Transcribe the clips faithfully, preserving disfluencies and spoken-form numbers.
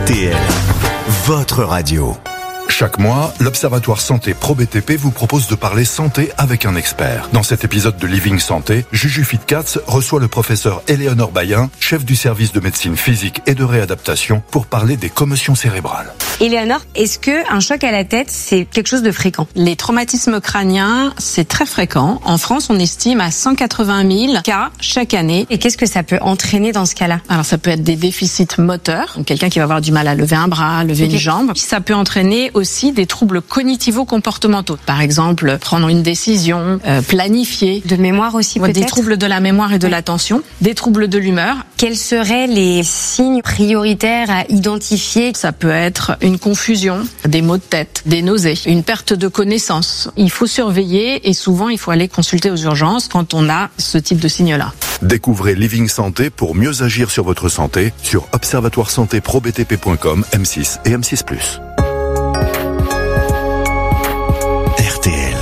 T L, votre radio. Chaque mois, l'Observatoire Santé Pro B T P vous propose de parler santé avec un expert. Dans cet épisode de Living Santé, Juju Fitcats reçoit le professeur Éléonore Bayen, chef du service de médecine physique et de réadaptation, pour parler des commotions cérébrales. Éléonore, est-ce que un choc à la tête, c'est quelque chose de fréquent? Les traumatismes crâniens, c'est très fréquent. En France, on estime à cent quatre-vingt mille cas chaque année. Et qu'est-ce que ça peut entraîner dans ce cas-là? Alors, ça peut être des déficits moteurs, donc quelqu'un qui va avoir du mal à lever un bras, lever okay. une jambe. Ça peut entraîner aussi des troubles cognitivo-comportementaux. Par exemple, prendre une décision, euh, planifier. De mémoire aussi, peut-être? Des troubles de la mémoire et de oui. l'attention, des troubles de l'humeur. Quels seraient les signes prioritaires à identifier? Ça peut être une confusion, des maux de tête, des nausées, une perte de connaissance. Il faut surveiller et souvent, il faut aller consulter aux urgences quand on a ce type de signes-là. Découvrez Living Santé pour mieux agir sur votre santé sur observatoire santé pro b t p point com, M six et M six plus. R T L.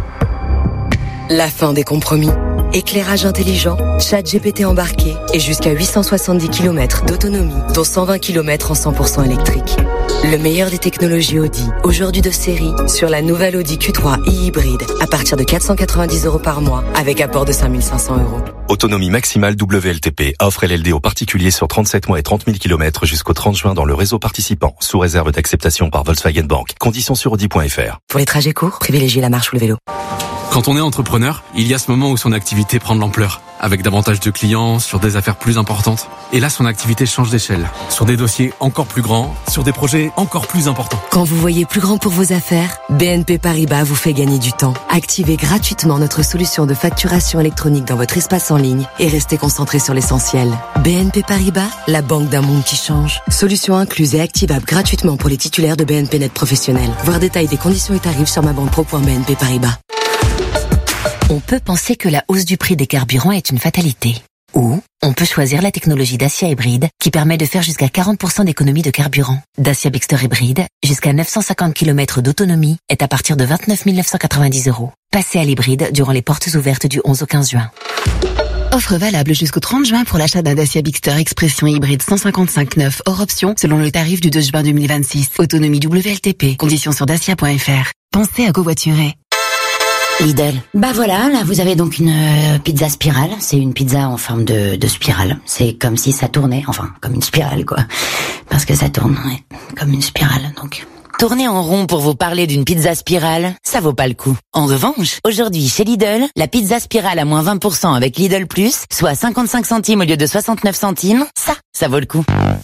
La fin des compromis. Éclairage intelligent, chat G P T embarqué et jusqu'à huit cent soixante-dix kilomètres d'autonomie, dont cent vingt kilomètres en cent pour cent électrique. Le meilleur des technologies Audi, aujourd'hui de série, sur la nouvelle Audi Q trois e-hybride, à partir de quatre cent quatre-vingt-dix euros par mois, avec apport de cinq mille cinq cents euros. Autonomie maximale W L T P. Offre L L D aux particuliers sur trente-sept mois et trente mille kilomètres jusqu'au trente juin dans le réseau participant, sous réserve d'acceptation par Volkswagen Bank. Conditions sur audi point f r. Pour les trajets courts, privilégiez la marche ou le vélo. Quand on est entrepreneur, il y a ce moment où son activité prend de l'ampleur, avec davantage de clients, sur des affaires plus importantes. Et là, son activité change d'échelle, sur des dossiers encore plus grands, sur des projets encore plus importants. Quand vous voyez plus grand pour vos affaires, B N P Paribas vous fait gagner du temps. Activez gratuitement notre solution de facturation électronique dans votre espace en ligne et restez concentré sur l'essentiel. B N P Paribas, la banque d'un monde qui change. Solution incluse et activable gratuitement pour les titulaires de B N P Net professionnels. Voir détail des conditions et tarifs sur ma banque pro point b n p paribas. On peut penser que la hausse du prix des carburants est une fatalité. Ou on peut choisir la technologie Dacia Hybride qui permet de faire jusqu'à quarante pour cent d'économie de carburant. Dacia Bigster Hybride, jusqu'à neuf cent cinquante kilomètres d'autonomie, est à partir de vingt-neuf mille neuf cent quatre-vingt-dix euros. Passez à l'hybride durant les portes ouvertes du onze au quinze juin. Offre valable jusqu'au trente juin pour l'achat d'un Dacia Bigster Expression hybride cent cinquante-cinq neuf hors option selon le tarif du deux juin deux mille vingt-six. Autonomie W L T P. Conditions sur dacia point f r. Pensez à covoiturer. Lidl. Bah voilà, là vous avez donc une euh, pizza spirale. C'est une pizza en forme de, de spirale. C'est comme si ça tournait, enfin comme une spirale quoi. Parce que ça tourne ouais, comme une spirale donc. Tourner en rond pour vous parler d'une pizza spirale, ça vaut pas le coup. En revanche, aujourd'hui chez Lidl, la pizza spirale à moins vingt pour cent avec Lidl Plus, soit cinquante-cinq centimes au lieu de soixante-neuf centimes, ça, ça vaut le coup.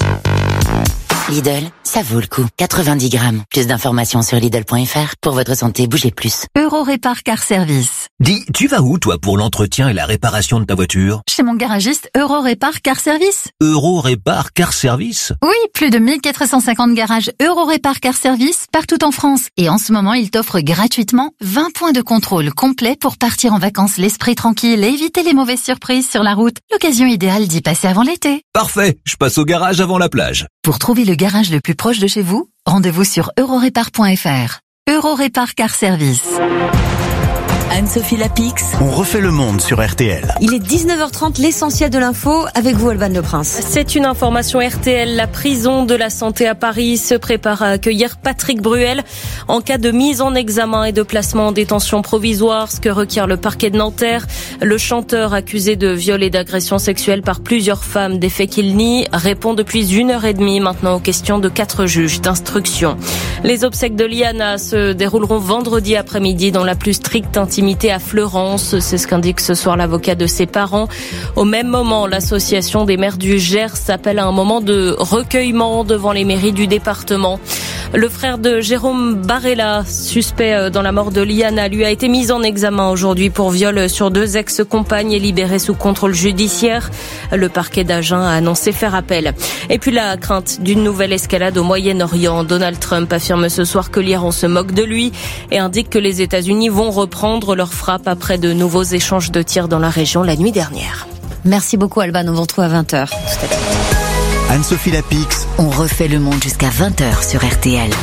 Lidl, ça vaut le coup. quatre-vingt-dix grammes. Plus d'informations sur Lidl point f r. Pour votre santé, bougez plus. Eurorépar Car Service. Dis, tu vas où toi pour l'entretien et la réparation de ta voiture? Chez mon garagiste Eurorépar Car Service. Eurorépar Car Service? Oui, plus de mille quatre cent cinquante garages Eurorépar Car Service partout en France. Et en ce moment, il t'offre gratuitement vingt points de contrôle complets pour partir en vacances l'esprit tranquille et éviter les mauvaises surprises sur la route. L'occasion idéale d'y passer avant l'été. Parfait, je passe au garage avant la plage. Pour trouver le garage le plus proche de chez vous, rendez-vous sur eurorépar point f r. Eurorépar Car Service. Anne-Sophie Lapix. On refait le monde sur R T L. Il est dix-neuf heures trente, l'essentiel de l'info, avec vous Alban Le Prince. C'est une information R T L. La prison de la santé à Paris se prépare à accueillir Patrick Bruel en cas de mise en examen et de placement en détention provisoire, ce que requiert le parquet de Nanterre. Le chanteur accusé de viol et d'agression sexuelle par plusieurs femmes, des faits qu'il nie, répond depuis une heure et demie maintenant aux questions de quatre juges d'instruction. Les obsèques de Liana se dérouleront vendredi après-midi dans la plus stricte intimité à Fleurance. C'est ce qu'indique ce soir l'avocat de ses parents. Au même moment, l'association des maires du Gers appelle à un moment de recueillement devant les mairies du département. Le frère de Jérôme Barella, suspect dans la mort de Liana, lui a été mis en examen aujourd'hui pour viol sur deux ex-compagnes et libéré sous contrôle judiciaire. Le parquet d'Agen a annoncé faire appel. Et puis la crainte d'une nouvelle escalade au Moyen-Orient. Donald Trump affirme ce soir que l'Iran se moque de lui et indique que les États-Unis vont reprendre leur frappe après de nouveaux échanges de tirs dans la région la nuit dernière. Merci beaucoup Alban, on vous retrouve à vingt heures. Anne-Sophie Lapix. On refait le monde jusqu'à vingt heures sur R T L.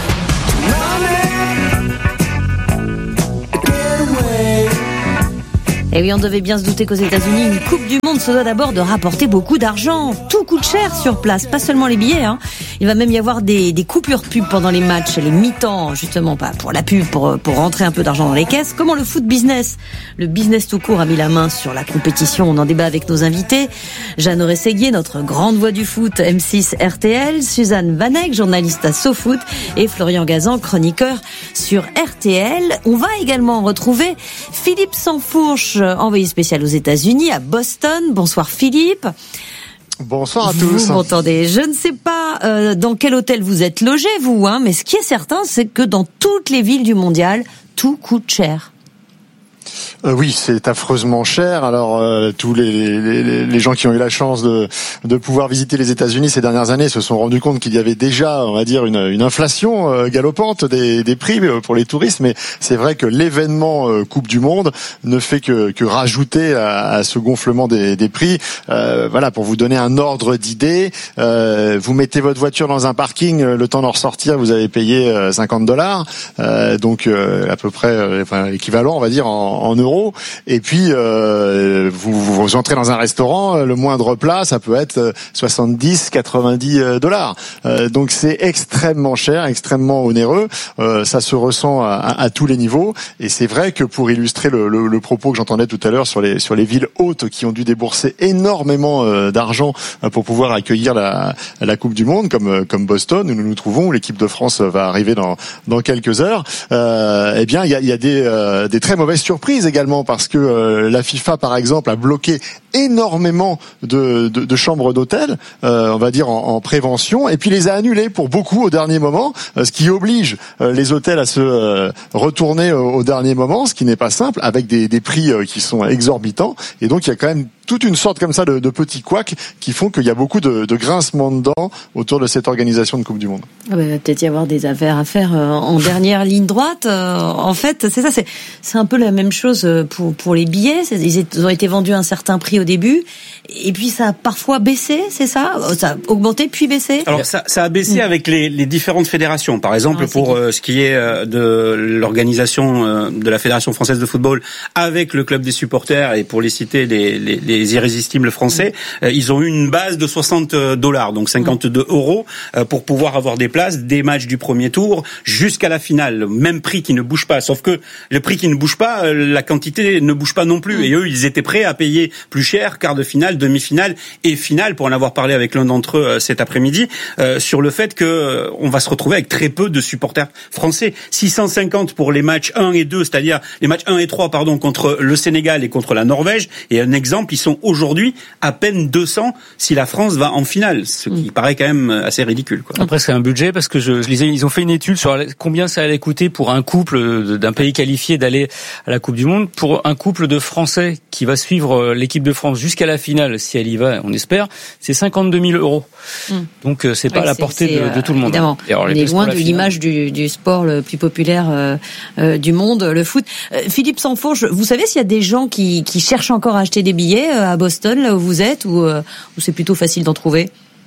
Et oui, on devait bien se douter qu'aux États-Unis, une Coupe du Monde se doit d'abord de rapporter beaucoup d'argent. Tout coûte cher sur place, pas seulement les billets, hein. Il va même y avoir des, des coupures pub pendant les matchs, les mi-temps, justement, pas pour la pub, pour, pour rentrer un peu d'argent dans les caisses. Comment le foot business, le business tout court a mis la main sur la compétition? On en débat avec nos invités. Jeanne Orességuier, notre grande voix du foot, M six R T L, Suzanne Vanek, journaliste à SoFoot, et Florian Gazan, chroniqueur sur R T L. On va également retrouver Philippe Sansfourche, envoyé spécial aux États-Unis, à Boston. Bonsoir Philippe. Bonsoir à vous tous. Vous m'entendez? Je ne sais pas euh, dans quel hôtel vous êtes logé, vous, hein, mais ce qui est certain, c'est que dans toutes les villes du mondial, tout coûte cher. Euh, oui, c'est affreusement cher. Alors euh, tous les, les, les gens qui ont eu la chance de, de pouvoir visiter les États-Unis ces dernières années se sont rendus compte qu'il y avait déjà, on va dire, une, une inflation euh, galopante des, des prix pour les touristes. Mais c'est vrai que l'événement euh, Coupe du Monde ne fait que, que rajouter à, à ce gonflement des, des prix. Euh, voilà, pour vous donner un ordre d'idée, euh, vous mettez votre voiture dans un parking, le temps d'en ressortir, vous avez payé euh, cinquante dollars, euh, donc euh, à peu près, euh, enfin équivalent, on va dire en, en euros. Et puis euh, vous, vous entrez dans un restaurant, le moindre plat ça peut être soixante-dix, quatre-vingt-dix dollars. Euh, donc c'est extrêmement cher, extrêmement onéreux. Euh, ça se ressent à, à, à tous les niveaux. Et c'est vrai que pour illustrer le, le, le propos que j'entendais tout à l'heure sur les sur les villes hautes qui ont dû débourser énormément euh, d'argent pour pouvoir accueillir la, la Coupe du Monde, comme comme Boston où nous nous trouvons, où l'équipe de France va arriver dans dans quelques heures. Euh, eh bien il y a, il y a des euh, des très mauvaises surprises également, parce que euh, la FIFA par exemple a bloqué énormément de, de, de chambres d'hôtel, euh, on va dire en, en prévention, et puis les a annulées pour beaucoup au dernier moment, euh, ce qui oblige euh, les hôtels à se euh, retourner au, au dernier moment, ce qui n'est pas simple, avec des, des prix euh, qui sont exorbitants. Et donc il y a quand même toute une sorte comme ça de, de petits couacs qui font qu'il y a beaucoup de, de grincements de dents autour de cette organisation de Coupe du Monde. Ah bah, il va peut-être y avoir des affaires à faire euh, en dernière ligne droite. Euh, en fait, c'est ça, c'est, c'est un peu la même chose pour, pour les billets. C'est, ils ont été vendus à un certain prix au début, et puis ça a parfois baissé, c'est ça? Ça a augmenté puis baissé? Alors ça, ça a baissé mmh. avec les, les différentes fédérations. Par exemple, ah, pour euh, ce qui est euh, de l'organisation euh, de la Fédération française de football avec le club des supporters, et pour les citer les, les, les irrésistibles français, mmh. euh, ils ont eu une base de soixante dollars, donc cinquante-deux euros, euh, pour pouvoir avoir des places, des matchs du premier tour jusqu'à la finale. Même prix qui ne bouge pas, sauf que le prix qui ne bouge pas, euh, la quantité ne bouge pas non plus. Mmh. Et eux, ils étaient prêts à payer plus cher, quart de finale, demi-finale et finale, pour en avoir parlé avec l'un d'entre eux euh, cet après-midi, euh, sur le fait que euh, on va se retrouver avec très peu de supporters français. six cent cinquante pour les matchs un et deux, c'est-à-dire les matchs un et trois, pardon, contre le Sénégal et contre la Norvège. Et un exemple, ils sont aujourd'hui à peine deux cents si la France va en finale, ce qui mmh. paraît quand même assez ridicule, quoi. Après, c'est un budget, parce que je, je lisais, ils ont fait une étude sur combien ça allait coûter pour un couple d'un pays qualifié d'aller à la Coupe du Monde. Pour un couple de Français qui va suivre l'équipe de France jusqu'à la finale, si elle y va, on espère, c'est cinquante-deux mille euros. Mmh. Donc c'est pas oui, à la portée de, de tout le monde. Évidemment. Et alors, on est loin de l'image du, du sport le plus populaire euh, euh, du monde, le foot. Euh, Philippe Sansfourche, vous savez s'il y a des gens qui, qui cherchent encore à acheter des billets euh, à Boston, là où vous êtes, ou, euh, ou c'est plutôt facile d'en trouver?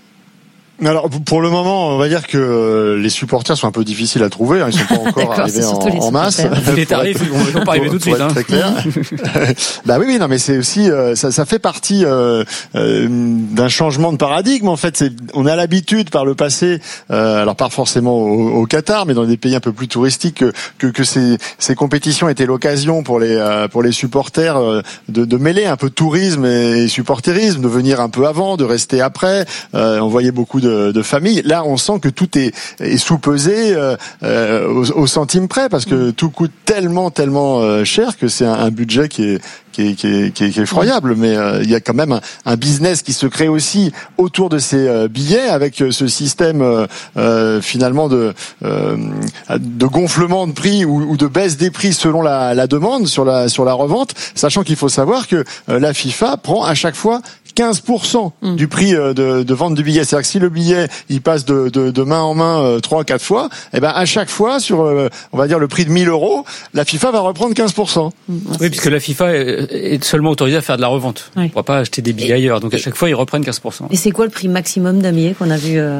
Alors pour le moment, on va dire que les supporters sont un peu difficiles à trouver. Ils sont pas encore arrivés en, en masse. Les tarifs, ils vont pas arriver tout de suite. Hein. Très clair. Bah oui, oui, non, mais c'est aussi ça, ça fait partie euh, euh, d'un changement de paradigme. En fait, c'est, on a l'habitude par le passé, euh, alors pas forcément au, au Qatar, mais dans des pays un peu plus touristiques, que que, que ces, ces compétitions étaient l'occasion pour les euh, pour les supporters euh, de, de mêler un peu tourisme et supporterisme, de venir un peu avant, de rester après. Euh, on voyait beaucoup de De, de famille. Là, on sent que tout est, est sous-pesé euh, euh, au, au centime près, parce que tout coûte tellement, tellement euh, cher que c'est un, un budget qui est qui est, qui est, qui est, qui est effroyable. Mais euh, il y a quand même un, un business qui se crée aussi autour de ces euh, billets, avec euh, ce système euh, euh, finalement de euh, de gonflement de prix ou, ou de baisse des prix selon la, la demande sur la sur la revente, sachant qu'il faut savoir que euh, la FIFA prend à chaque fois quinze pour cent mmh. du prix de, de vente du billet. C'est-à-dire que si le billet il passe de, de, de main en main trois, quatre fois, et ben à chaque fois sur euh, on va dire le prix de mille euros, la FIFA va reprendre quinze pour cent. Mmh. Oui, puisque la FIFA est seulement autorisée à faire de la revente. Oui. On ne pourra pas acheter des billets et, ailleurs. Donc à chaque fois ils reprennent quinze pour cent. Et c'est quoi le prix maximum d'un billet qu'on a vu euh...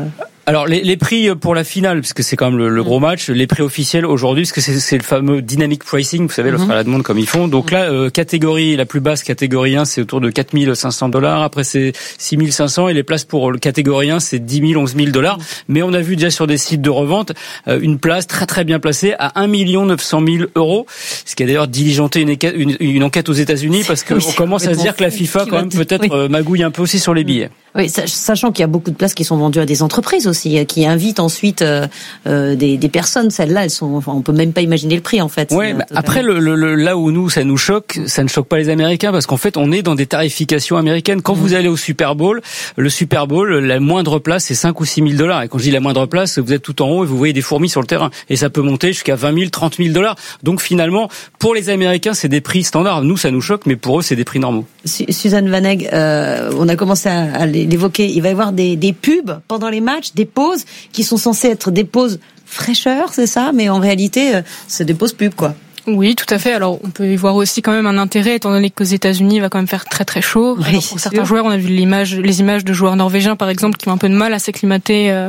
Alors les, les prix pour la finale, parce que c'est quand même le, le gros match, les prix officiels aujourd'hui, parce que c'est, c'est le fameux dynamic pricing, vous savez, l'offre mm-hmm. à la demande comme ils font. Donc là, euh, catégorie, la plus basse catégorie un, c'est autour de quatre mille cinq cents dollars. Après c'est six mille cinq cents et les places pour le catégorie un, c'est dix mille, onze mille dollars. Mais on a vu déjà sur des sites de revente euh, une place très très bien placée à un million neuf cent mille euros. Ce qui a d'ailleurs diligenté une, une, une enquête aux États-Unis parce qu'on oui, commence à se dire que la FIFA quand même peut-être oui. euh, magouille un peu aussi sur les billets. Oui, sachant qu'il y a beaucoup de places qui sont vendues à des entreprises aussi, qui invitent ensuite euh, euh, des, des personnes. Celles-là, elles sont, enfin, on peut même pas imaginer le prix en fait. Ouais. Bah, après, le, le, le, là où nous ça nous choque, ça ne choque pas les Américains parce qu'en fait, on est dans des tarifications américaines. Quand mmh. vous allez au Super Bowl, le Super Bowl, la moindre place c'est cinq ou six mille dollars. Et quand je dis la moindre place, vous êtes tout en haut et vous voyez des fourmis sur le terrain. Et ça peut monter jusqu'à vingt mille, trente mille dollars. Donc finalement, pour les Américains, c'est des prix standards. Nous, ça nous choque, mais pour eux, c'est des prix normaux. Suzanne Vaneg, euh, on a commencé à, à l'évoquer. Il va y avoir Des, des pubs pendant les matchs, des pauses qui sont censées être des pauses fraîcheur, c'est ça, mais en réalité, c'est des pauses pubs, quoi. Oui, tout à fait. Alors, on peut y voir aussi quand même un intérêt, étant donné qu'aux États-Unis, il va quand même faire très très chaud. Oui, Alors, pour certains sûr. joueurs, on a vu l'image, les images de joueurs norvégiens, par exemple, qui ont un peu de mal à s'acclimater euh,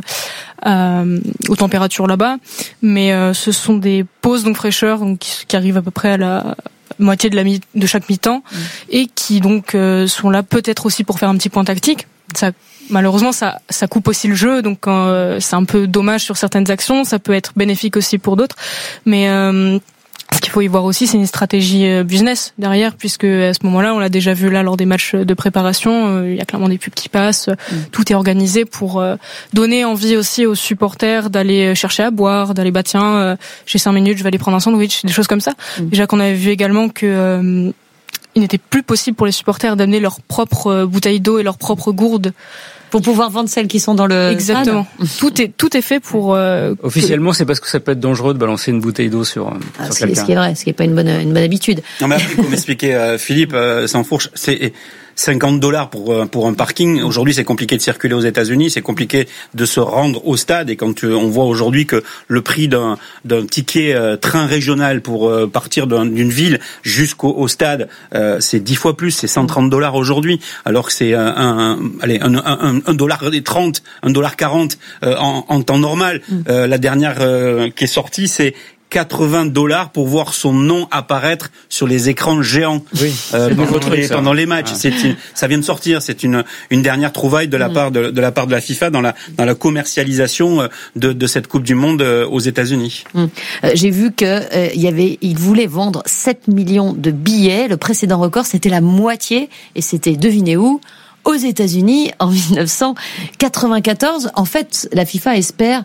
euh, aux températures là-bas. Mais euh, ce sont des pauses donc fraîcheur, donc qui, qui arrivent à peu près à la moitié de la mi- de chaque mi-temps, mmh. et qui donc euh, sont là peut-être aussi pour faire un petit point tactique. Ça Malheureusement, ça, ça coupe aussi le jeu, donc euh, c'est un peu dommage sur certaines actions. Ça peut être bénéfique aussi pour d'autres, mais euh, ce qu'il faut y voir aussi, c'est une stratégie business derrière, puisque à ce moment-là, on l'a déjà vu là lors des matchs de préparation, euh, il y a clairement des pubs qui passent. Mmh. Tout est organisé pour euh, donner envie aussi aux supporters d'aller chercher à boire, d'aller bah tiens, euh, j'ai cinq minutes, je vais aller prendre un sandwich, des choses comme ça. Mmh. Déjà qu'on avait vu également que euh, il n'était plus possible pour les supporters d'amener leur propre bouteille d'eau et leur propre gourde pour pouvoir vendre celles qui sont dans le exactement stade. tout est tout est fait pour euh, officiellement que... c'est parce que ça peut être dangereux de balancer une bouteille d'eau sur, ah, sur quelqu'un. Ce qui est vrai, ce qui est pas une bonne une bonne habitude. Non mais après, comme expliquait euh, Philippe euh, sans fourche, c'est cinquante dollars pour pour un parking. Aujourd'hui, c'est compliqué de circuler aux États-Unis, c'est compliqué de se rendre au stade. Et quand tu, on voit aujourd'hui que le prix d'un d'un ticket euh, train régional pour euh, partir d'un, d'une ville jusqu'au au stade, euh, c'est dix fois plus, c'est cent trente dollars aujourd'hui, alors que c'est un, un allez un un un dollar trente, un dollar quarante euh, en, en temps normal. Mm. Euh, la dernière euh, qui est sortie, c'est quatre-vingts dollars pour voir son nom apparaître sur les écrans géants oui, euh, pendant, truc, les, pendant les matchs. Ah. C'est une, ça vient de sortir. C'est une une dernière trouvaille de la mmh. part de, de la part de la FIFA dans la dans la commercialisation de de cette Coupe du Monde aux États-Unis. Mmh. Euh, j'ai vu que euh, il y avait, ils voulaient vendre sept millions de billets. Le précédent record, c'était la moitié, et c'était, devinez où, aux États-Unis en dix-neuf cent quatre-vingt-quatorze. En fait, la FIFA espère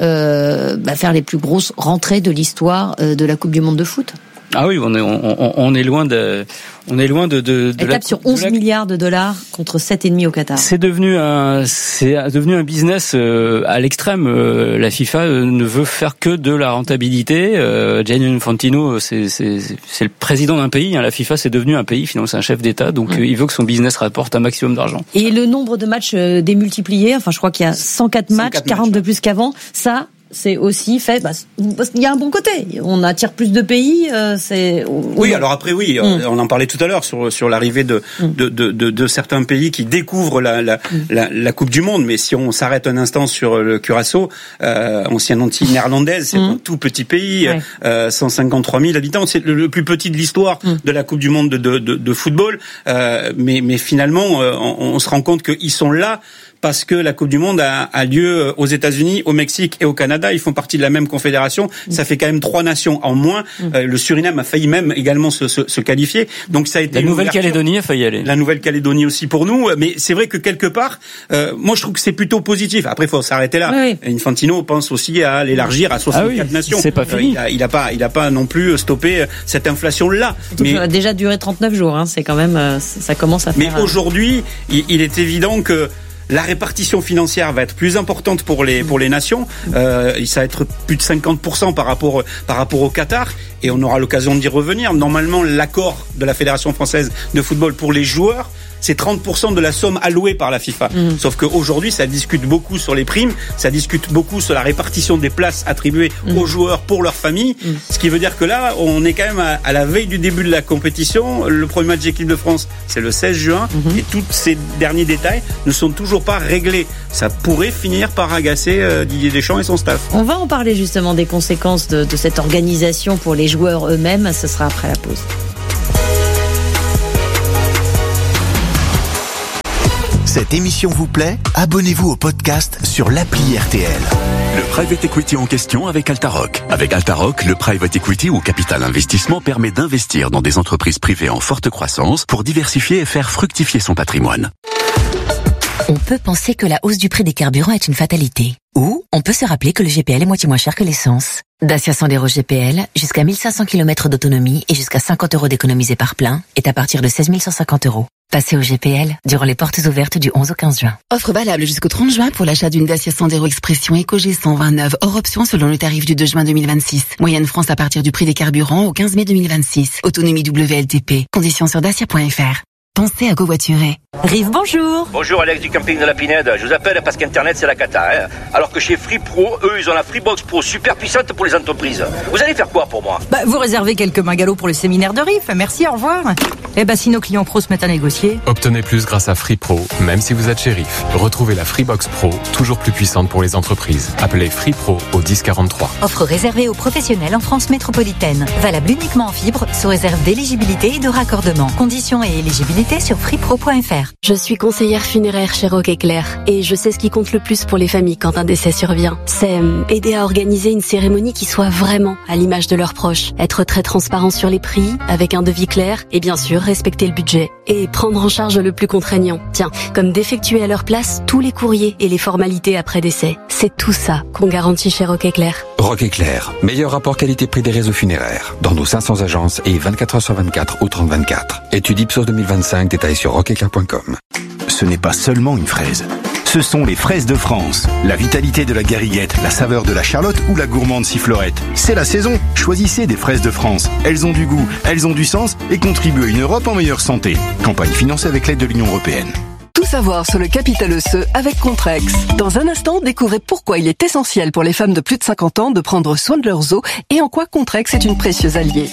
euh, bah, faire les plus grosses rentrées de l'histoire euh, de la Coupe du Monde de foot. Ah oui, on est on, on est loin de on est loin de de, de Elle tape sur onze milliards de dollars contre sept virgule cinq au Qatar. C'est devenu un c'est devenu un business euh, à l'extrême. Euh, la FIFA euh, ne veut faire que de la rentabilité. Euh, Gianni Infantino, c'est c'est c'est le président d'un pays. Hein. La FIFA, c'est devenu un pays. Finalement, c'est un chef d'État, donc mmh. euh, il veut que son business rapporte un maximum d'argent. Et le nombre de matchs euh, démultipliés. Enfin, je crois qu'il y a cent quatre matchs, quarante de plus qu'avant. Ça. C'est aussi fait bah, parce qu'il y a un bon côté. On attire plus de pays. Euh, c'est oui. Alors après oui, mm. on en parlait tout à l'heure sur sur l'arrivée de mm. de, de de de certains pays qui découvrent la la, mm. la la Coupe du Monde. Mais si on s'arrête un instant sur le Curaçao, euh, ancienne Antilles néerlandaise, c'est mm. un tout petit pays, ouais. euh, cent cinquante-trois mille habitants. C'est le, le plus petit de l'histoire mm. de la Coupe du Monde de de de, de football. Euh, mais mais finalement, euh, on, on se rend compte qu'ils sont là. Parce que la Coupe du Monde a, a lieu aux États-Unis, au Mexique et au Canada. Ils font partie de la même confédération. Ça fait quand même trois nations en moins. Mmh. Euh, le Suriname a failli même également se, se, se qualifier. Donc ça a été la Nouvelle-Calédonie a failli aller. La Nouvelle-Calédonie aussi pour nous. Mais c'est vrai que quelque part, euh, moi je trouve que c'est plutôt positif. Après, il faut s'arrêter là. Oui. Infantino pense aussi à l'élargir à soixante-quatre ah oui, nations. C'est pas fini. Euh, il, a, il a pas, il a pas non plus stoppé cette inflation-là. Mais ça a déjà duré trente-neuf jours. Hein. C'est quand même, ça commence à faire. Mais aujourd'hui, il, il est évident que la répartition financière va être plus importante pour les pour les nations. Euh, ça va être plus de cinquante pour cent par rapport par rapport au Qatar, et on aura l'occasion d'y revenir. Normalement, l'accord de la Fédération française de football pour les joueurs, c'est trente pour cent de la somme allouée par la FIFA. Mmh. Sauf qu'aujourd'hui, ça discute beaucoup sur les primes, ça discute beaucoup sur la répartition des places attribuées mmh. aux joueurs pour leur famille. Mmh. Ce qui veut dire que là, on est quand même à, à la veille du début de la compétition. Le premier match d'équipe de France, c'est le seize juin. Mmh. Et tous ces derniers détails ne sont toujours pas réglés. Ça pourrait finir par agacer euh, Didier Deschamps et son staff. On va en parler justement des conséquences de, de cette organisation pour les joueurs eux-mêmes. Ce sera après la pause. Cette émission vous plaît ? Abonnez-vous au podcast sur l'appli R T L. Le private equity en question avec Altaroc. Avec Altaroc, le private equity ou capital investissement permet d'investir dans des entreprises privées en forte croissance pour diversifier et faire fructifier son patrimoine. On peut penser que la hausse du prix des carburants est une fatalité. Ou on peut se rappeler que le G P L est moitié moins cher que l'essence. Dacia Sandero G P L, jusqu'à mille cinq cents kilomètres d'autonomie et jusqu'à cinquante euros d'économisés par plein, est à partir de seize mille cent cinquante euros. Passez au G P L durant les portes ouvertes du onze au quinze juin. Offre valable jusqu'au trente juin pour l'achat d'une Dacia Sandero Expression Eco G cent vingt-neuf hors option selon le tarif du deux juin deux mille vingt-six. Moyenne France à partir du prix des carburants au quinze mai deux mille vingt-six. Autonomie W L T P. Conditions sur dacia point f r. Pensez à covoiturer. Rive, bonjour. Bonjour Alex du camping de la Pinède. Je vous appelle parce qu'Internet c'est la cata. Hein. Alors que chez Free Pro, eux ils ont la Freebox Pro super puissante pour les entreprises. Vous allez faire quoi pour moi ? Bah, vous réservez quelques bungalows pour le séminaire de Rive. Merci, au revoir. Eh ben si nos clients pros se mettent à négocier. Obtenez plus grâce à Free Pro, même si vous êtes chez Rive. Retrouvez la Freebox Pro, toujours plus puissante pour les entreprises. Appelez Free Pro au dix quarante-trois. Offre réservée aux professionnels en France métropolitaine. Valable uniquement en fibre, sous réserve d'éligibilité et de raccordement. Conditions et éligibilité sur freepro point f r. Je suis conseillère funéraire chez Rock Éclair et je sais ce qui compte le plus pour les familles quand un décès survient. C'est aider à organiser une cérémonie qui soit vraiment à l'image de leurs proches. Être très transparent sur les prix, avec un devis clair et bien sûr respecter le budget. Et prendre en charge le plus contraignant. Tiens, comme d'effectuer à leur place tous les courriers et les formalités après décès. C'est tout ça qu'on garantit chez Rock Éclair. Rock Éclair, meilleur rapport qualité-prix des réseaux funéraires. Dans nos cinq cents agences et vingt-quatre heures sur vingt-quatre au trente vingt-quatre. Étude Ipsos deux mille vingt-cinq, détails sur rock éclair point com. Ce n'est pas seulement une fraise. Ce sont les fraises de France. La vitalité de la gariguette, la saveur de la charlotte ou la gourmande sifflorette. C'est la saison. Choisissez des fraises de France. Elles ont du goût, elles ont du sens et contribuent à une Europe en meilleure santé. Campagne financée avec l'aide de l'Union européenne. Tout savoir sur le capital osseux avec Contrex. Dans un instant, découvrez pourquoi il est essentiel pour les femmes de plus de cinquante ans de prendre soin de leurs os et en quoi Contrex est une précieuse alliée.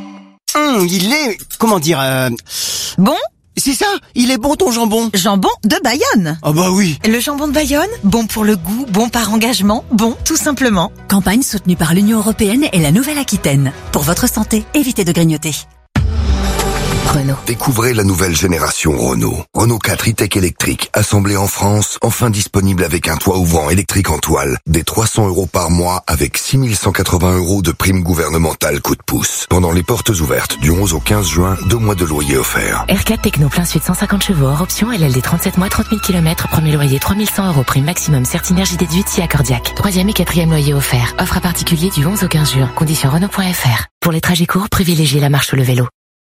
Hum, il est... Comment dire... Euh... Bon ? C'est ça, il est bon ton jambon. Jambon de Bayonne. Ah bah oui. Le jambon de Bayonne, bon pour le goût, bon par engagement, bon tout simplement. Campagne soutenue par l'Union européenne et la Nouvelle-Aquitaine. Pour votre santé, évitez de grignoter. Renault. Découvrez la nouvelle génération Renault. Renault quatre e-Tech électrique, assemblé en France, enfin disponible avec un toit ouvrant électrique en toile, des trois cents euros par mois avec six mille cent quatre-vingts euros de prime gouvernementale coup de pouce. Pendant les portes ouvertes du onze au quinze juin, deux mois de loyer offerts. R quatre Techno plein sud cent cinquante chevaux hors option, L L D trente-sept mois, trente mille kilomètres, premier loyer trois mille cent euros, prime maximum Certinergie déduite si accordiaque. Troisième et quatrième loyer offert. Offre à particulier du onze au quinze juin. Conditions Renault point f r. Pour les trajets courts, privilégiez la marche ou le vélo.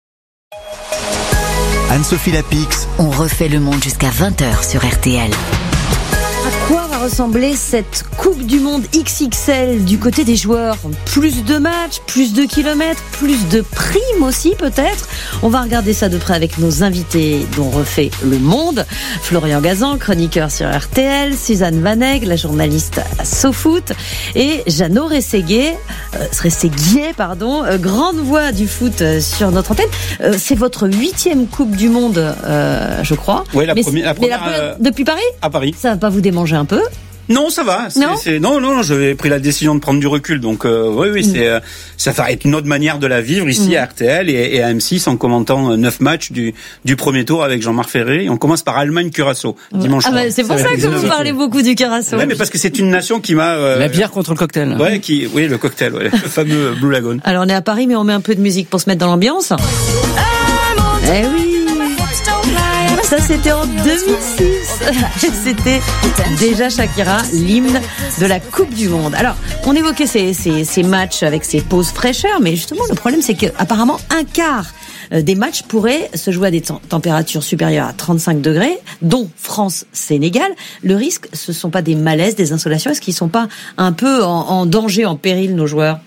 Anne-Sophie Lapix. On refait le monde jusqu'à vingt heures sur R T L. À quoi va ressembler cette Coupe du Monde X X L du côté des joueurs ? Plus de matchs, plus de kilomètres, plus de primes aussi peut-être. On va regarder ça de près avec nos invités dont refait le monde. Florian Gazan, chroniqueur sur R T L, Suzanne Vaneg, la journaliste à SoFoot, et Jeannot Rességuier, euh, Rességuier, pardon, euh, grande voix du foot euh, sur notre antenne. Euh, c'est votre huitième Coupe du Monde, euh, je crois. Oui, la mais première, la première, mais la première euh, depuis Paris ? À Paris. Ça va pas vous démanger un peu ? Non, ça va. C'est, non, c'est, non, non, j'avais pris la décision de prendre du recul. Donc, euh, oui, oui, mmh. c'est, euh, ça va être une autre manière de la vivre ici mmh. à R T L et, et à M six en commentant neuf matchs du, du premier tour avec Jean-Marc Ferré. Et on commence par Allemagne-Curaçao dimanche ah soir. Bah, c'est pour ça, ça que vous parlez beaucoup du Curaçao. Ouais, mais parce que c'est une nation qui m'a... Euh, la bière contre le cocktail. Ouais, qui, oui, le cocktail, ouais, le fameux Blue Lagoon. Alors, on est à Paris, mais on met un peu de musique pour se mettre dans l'ambiance. Eh oui. Ça, c'était en deux mille six. C'était déjà Shakira, l'hymne de la Coupe du Monde. Alors, on évoquait ces, ces, ces matchs avec ces pauses fraîcheurs, mais justement, le problème, c'est qu'apparemment, un quart des matchs pourraient se jouer à des t- températures supérieures à trente-cinq degrés, dont France-Sénégal. Le risque, ce ne sont pas des malaises, des insolations. Est-ce qu'ils ne sont pas un peu en, en danger, en péril, nos joueurs ?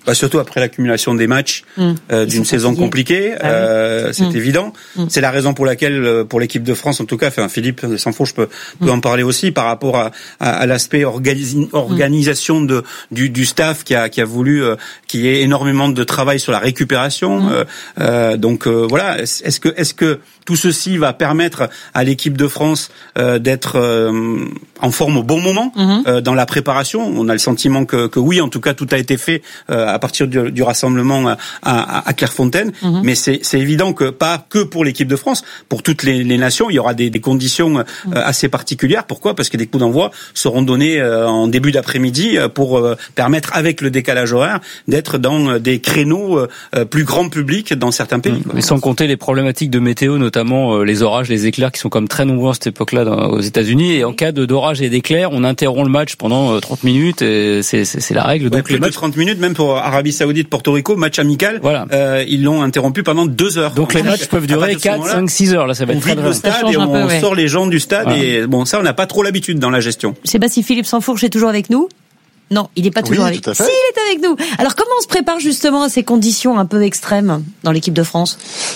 Bah surtout après l'accumulation des matchs mmh. euh, d'une saison fatigués. compliquée, ah euh, oui. c'est mmh. évident. Mmh. C'est la raison pour laquelle, pour l'équipe de France en tout cas, enfin Philippe Sansfourche peut, peut mmh. en parler aussi par rapport à, à, à l'aspect organi- organisation de du, du staff qui a qui a voulu euh, qu'il y ait énormément de travail sur la récupération. Mmh. Euh, euh, donc euh, voilà, est-ce que est-ce que tout ceci va permettre à l'équipe de France euh, d'être euh, en forme au bon moment mmh. euh, dans la préparation. On a le sentiment que, que oui, en tout cas, tout a été fait euh, à partir du, du rassemblement à, à, à Clairefontaine. Mmh. Mais c'est, c'est évident que pas que pour l'équipe de France, pour toutes les, les nations, il y aura des, des conditions euh, mmh. assez particulières. Pourquoi ? Parce que des coups d'envoi seront donnés euh, en début d'après-midi pour euh, permettre, avec le décalage horaire, d'être dans des créneaux euh, plus grand public dans certains pays. Mmh. Mais sans compter les problématiques de météo, notamment euh, les orages, les éclairs qui sont comme très nombreux à cette époque-là dans, aux États-Unis. Et en cas de d'orage et d'éclairs, on interrompt le match pendant euh, trente minutes. Et c'est, c'est, c'est la règle. Ouais, donc plus les de matchs... trente minutes, même pour Arabie Saoudite, Porto Rico, match amical. Voilà. Euh, ils l'ont interrompu pendant deux heures. Donc les matchs peuvent durer quatre, cinq, six heures. Là, ça va on être très vide le stade et on peu, ouais. sort les gens du stade. Voilà. Et bon, ça, on n'a pas trop l'habitude dans la gestion. Je sais pas si Philippe Sansfourche est toujours avec nous. Non, il n'est pas toujours oui, avec nous. Si, il est avec nous. Alors, comment on se prépare justement à ces conditions un peu extrêmes dans l'équipe de France ?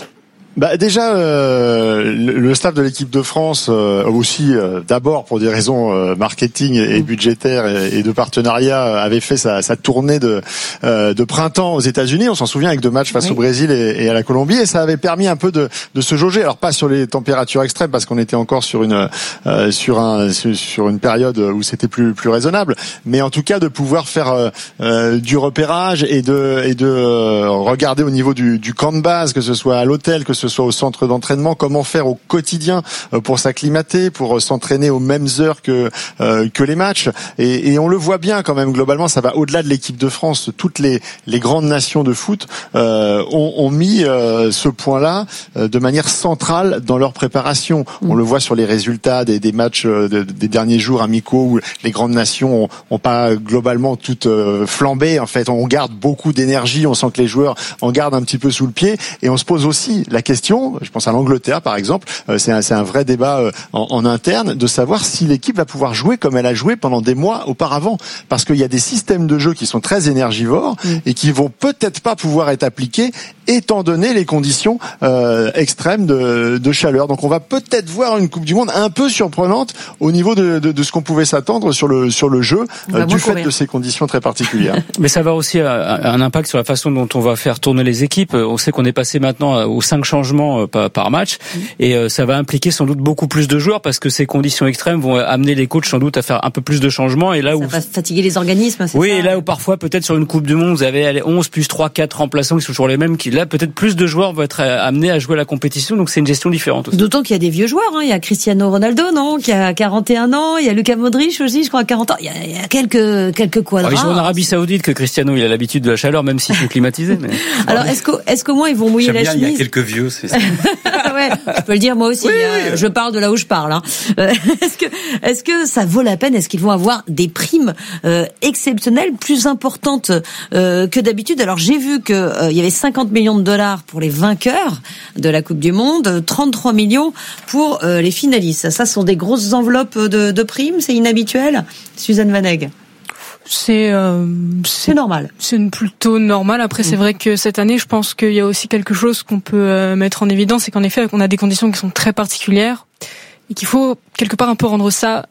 Bah déjà euh, le staff de l'équipe de France euh, aussi euh, d'abord pour des raisons euh, marketing et budgétaires et, et de partenariat avait fait sa, sa tournée de euh, de printemps aux États-Unis. On s'en souvient avec deux matchs face oui. au Brésil et, et à la Colombie et ça avait permis un peu de de se jauger. Alors pas sur les températures extrêmes parce qu'on était encore sur une euh, sur un sur une période où c'était plus plus raisonnable, mais en tout cas de pouvoir faire euh, euh, du repérage et de et de euh, regarder au niveau du du camp de base, que ce soit à l'hôtel, que ce ce soit au centre d'entraînement, comment faire au quotidien pour s'acclimater, pour s'entraîner aux mêmes heures que euh, que les matchs. Et, et on le voit bien quand même globalement, ça va au-delà de l'équipe de France. Toutes les les grandes nations de foot euh, ont, ont mis euh, ce point-là euh, de manière centrale dans leur préparation. Mmh. On le voit sur les résultats des, des matchs euh, de, des derniers jours amicaux où les grandes nations ont, ont pas globalement toutes euh, flambé. En fait, on garde beaucoup d'énergie. On sent que les joueurs en gardent un petit peu sous le pied. Et on se pose aussi la question je pense à l'Angleterre par exemple, c'est un, c'est un vrai débat en, en interne de savoir si l'équipe va pouvoir jouer comme elle a joué pendant des mois auparavant, parce qu'il y a des systèmes de jeu qui sont très énergivores mmh. et qui vont peut-être pas pouvoir être appliqués étant donné les conditions euh, extrêmes de, de chaleur. Donc on va peut-être voir une Coupe du Monde un peu surprenante au niveau de, de, de ce qu'on pouvait s'attendre sur le sur le jeu euh, du fait courir. de ces conditions très particulières. Mais ça va aussi avoir un impact sur la façon dont on va faire tourner les équipes. On sait qu'on est passé maintenant aux cinq changements par match et ça va impliquer sans doute beaucoup plus de joueurs parce que ces conditions extrêmes vont amener les coachs sans doute à faire un peu plus de changements et là ça où va fatiguer les organismes. C'est oui, ça, et là ouais. où parfois peut-être sur une Coupe du Monde vous avez allez, onze plus trois, quatre remplaçants qui sont toujours les mêmes, qui là peut-être plus de joueurs vont être amenés à jouer à la compétition, donc c'est une gestion différente aussi. D'autant qu'il y a des vieux joueurs, hein. Il y a Cristiano Ronaldo, non, qui a quarante et un ans, il y a Luka Modric aussi, je crois, à quarante ans. Il y a, il y a quelques quelques quadras. Alors, ils sont en Arabie Saoudite que Cristiano, il a l'habitude de la chaleur, même s'ils sont climatisés. Mais... Alors est-ce que est-ce qu'au moins ils vont mouiller J'aime la bien, chemise? Il y a quelques vieux, c'est ça. Ouais, je peux le dire moi aussi. Oui, hein. oui. Je parle de là où je parle. Hein. Euh, est-ce que est-ce que ça vaut la peine? Est-ce qu'ils vont avoir des primes euh, exceptionnelles, plus importantes euh, que d'habitude? Alors j'ai vu que euh, il y avait cinquante millions de dollars pour les vainqueurs de la Coupe du Monde, trente-trois millions pour euh, les finalistes. Ça, ce sont des grosses enveloppes de, de primes. C'est inhabituel, Suzanne Van Egg. C'est, euh, c'est c'est normal. C'est plutôt normal. Après, mmh. c'est vrai que cette année, je pense qu'il y a aussi quelque chose qu'on peut euh, mettre en évidence, c'est qu'en effet, on a des conditions qui sont très particulières et qu'il faut quelque part un peu rendre ça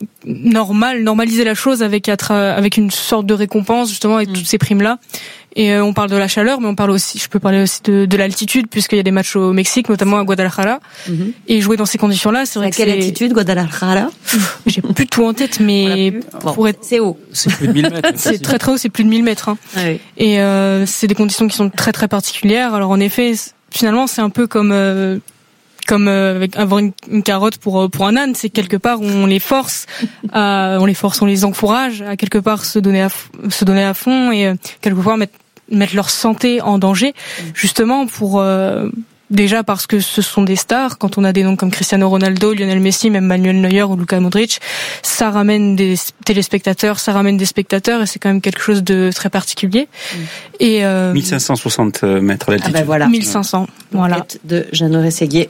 normal, normaliser la chose avec avec une sorte de récompense justement avec mmh. toutes ces primes là. Et euh, on parle de la chaleur, mais on parle aussi, je peux parler aussi de, de l'altitude, puisqu'il y a des matchs au Mexique, notamment à Guadalajara. Mm-hmm. Et jouer dans ces conditions-là, c'est vrai à que quelle c'est... altitude, Guadalajara? J'ai plus tout en tête, mais bon, pour être... c'est haut. C'est plus de mille mètres. C'est très très haut, c'est plus de mille mètres. Hein. Ah oui. Et euh, c'est des conditions qui sont très très particulières. Alors en effet, finalement, c'est un peu comme... Euh, comme euh, avec avoir une, une carotte pour pour un âne, c'est quelque part où on les force à, on les force, on les encourage à quelque part se donner à se donner à fond et euh, quelque part mettre mettre leur santé en danger, justement pour euh, déjà parce que ce sont des stars. Quand on a des noms comme Cristiano Ronaldo, Lionel Messi, même Manuel Neuer ou Luka Modric, ça ramène des téléspectateurs, ça ramène des spectateurs et c'est quand même quelque chose de très particulier. Mmh. Et euh, mille cinq cent soixante mètres d'altitude. Ah ben voilà. mille cinq cents, voilà. De Jeannot Rességuier.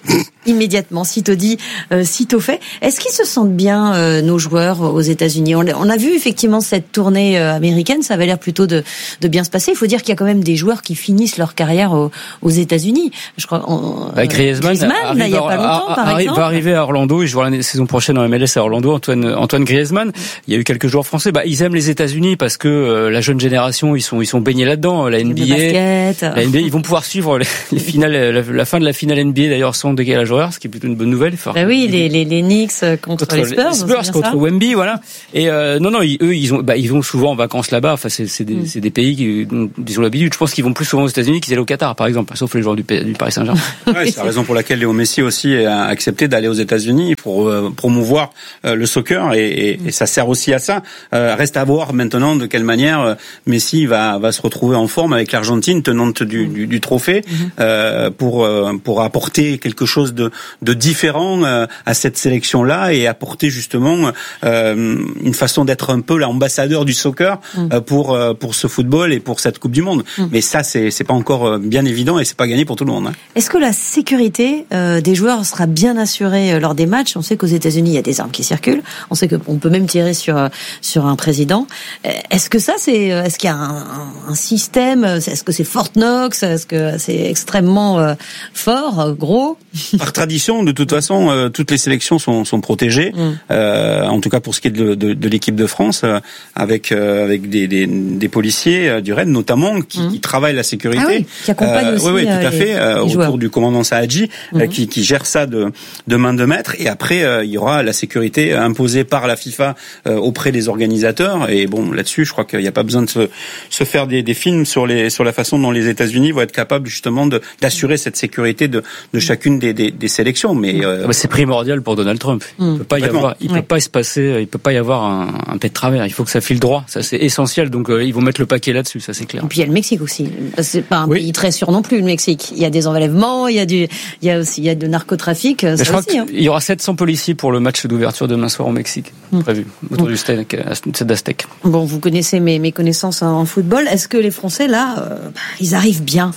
Immédiatement, sitôt dit, euh, sitôt fait. Est-ce qu'ils se sentent bien, euh, nos joueurs aux États-Unis? on, on a vu effectivement cette tournée euh, américaine, ça avait l'air plutôt de, de bien se passer. Il faut dire qu'il y a quand même des joueurs qui finissent leur carrière aux, aux États-Unis. Je crois. On, bah, Griezmann, Griezmann là, il y a pas longtemps, à, par arrive, exemple. va arriver à Orlando. Il jouera la saison prochaine en M L S à Orlando. Antoine, Antoine Griezmann. Il y a eu quelques joueurs français. Bah, ils aiment les États-Unis parce que euh, la jeune génération, ils sont, ils sont baignés là-dedans. La N B A, basket. la N B A, ils vont pouvoir suivre les, les finales, la, la fin de la finale N B A d'ailleurs sans décalage horaire, ce qui est plutôt une bonne nouvelle. Bah oui, les, les, les Knicks contre, contre les Spurs, les Spurs contre ça Wemby, voilà. Et euh, non, non, ils, eux, ils ont, bah, ils vont souvent en vacances là-bas. Enfin, c'est, c'est des, mm. c'est des pays qui, dont ils ont l'habitude. Je pense qu'ils vont plus souvent aux États-Unis qu'ils allaient au Qatar, par exemple, sauf les joueurs du, du Paris Saint-Germain. Ouais, c'est la raison pour laquelle Léo Messi aussi a accepté d'aller aux États-Unis pour euh, promouvoir euh, le soccer, et, et, et ça sert aussi à ça. Euh, reste à voir maintenant de quelle manière euh, Messi va, va se retrouver en forme avec l'Argentine, tenante du, du, du trophée, mm. euh, pour euh, pour apporter quelque chose de, de différent euh, à cette sélection-là et apporter justement euh, une façon d'être un peu l'ambassadeur du soccer mm. euh, pour euh, pour ce football et pour cette Coupe du Monde. Mm. Mais ça, c'est c'est pas encore bien évident et c'est pas gagné pour tout le monde. Hein. Est-ce que la sécurité euh, des joueurs sera bien assurée euh, lors des matchs? On sait qu'aux États-Unis, il y a des armes qui circulent. On sait qu'on peut même tirer sur euh, sur un président. Est-ce que ça, c'est est-ce qu'il y a un, un, un système? Est-ce que c'est Fort Knox? Est-ce que c'est extrêmement euh, fort, gros? Par tradition, de toute façon, euh, toutes les sélections sont, sont protégées. Mm. Euh, en tout cas pour ce qui est de, de, de l'équipe de France, euh, avec euh, avec des, des, des policiers euh, du R A I D notamment qui, mm. qui travaillent la sécurité. Ah oui, qui accompagnent euh, aussi. Oui, oui, tout à les, fait. Euh, autour du commandant Saadji, mm. euh, qui, qui gère ça de, de main de maître. Et après, euh, il y aura la sécurité imposée par la FIFA euh, auprès des organisateurs. Et bon, là-dessus, je crois qu'il n'y a pas besoin de se, se faire des, des films sur les sur la façon dont les États-Unis vont être capables justement de d'assurer cette sécurité de, de chacune des, des, des sélections. Mais euh, c'est primordial pour Donald Trump. Il mmh. peut pas y Vraiment. avoir, il ouais. peut pas se passer, il peut pas y avoir un, un pied de travers. Il faut que ça file droit. Ça c'est essentiel. Donc euh, ils vont mettre le paquet là-dessus, ça c'est clair. Et puis il y a le Mexique aussi. C'est pas un oui. pays très sûr non plus, le Mexique. Il y a des enlèvements, il y a du, il y a aussi, il y a de narcotrafic. Ça je crois aussi, hein. Il y aura sept cents policiers pour le match d'ouverture demain soir au Mexique, mmh. prévu autour mmh. du stade d'Aztec. Bon, vous connaissez mes, mes connaissances en football. Est-ce que les Français là, euh, ils arrivent bien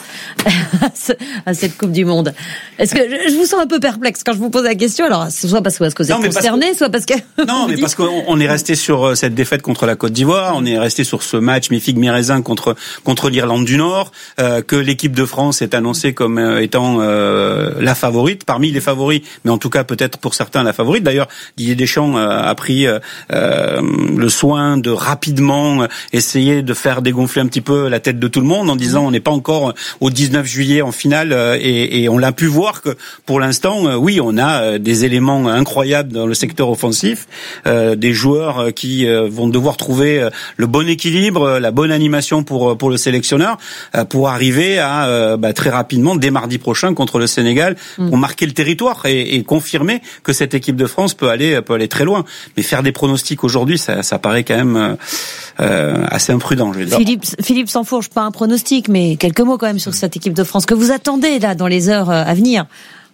à cette Coupe du Monde? Est-ce que je, je vous sens un peu perplexe quand je vous pose la question? Alors, soit parce que vous êtes concerné, soit parce que non, mais parce qu'on on est resté sur cette défaite contre la Côte d'Ivoire, on est resté sur ce match mi figue mi raisin contre contre l'Irlande du Nord, euh, que l'équipe de France est annoncée comme euh, étant euh, la favorite, parmi les favoris, mais en tout cas peut-être pour certains la favorite. D'ailleurs, Didier Deschamps euh, a pris euh, euh, le soin de rapidement essayer de faire dégonfler un petit peu la tête de tout le monde en disant on n'est pas encore au dix-neuf juillet en finale, euh, et, et on l'a pu voir que pour l'instant, euh, oui, on a euh, des éléments incroyables dans le secteur offensif, euh, des joueurs qui euh, vont devoir trouver euh, le bon équilibre, la bonne animation pour pour le sélectionneur, euh, pour arriver à euh, bah, très rapidement dès mardi prochain contre le Sénégal mmh. pour marquer le territoire et, et confirmer que cette équipe de France peut aller peut aller très loin. Mais faire des pronostics aujourd'hui, ça, ça paraît quand même euh, assez imprudent. Je veux dire. Philippe Philippe Sansfourche, pas un pronostic, mais quelques mots quand même sur cette équipe de France que vous attendez là dans les heures à venir.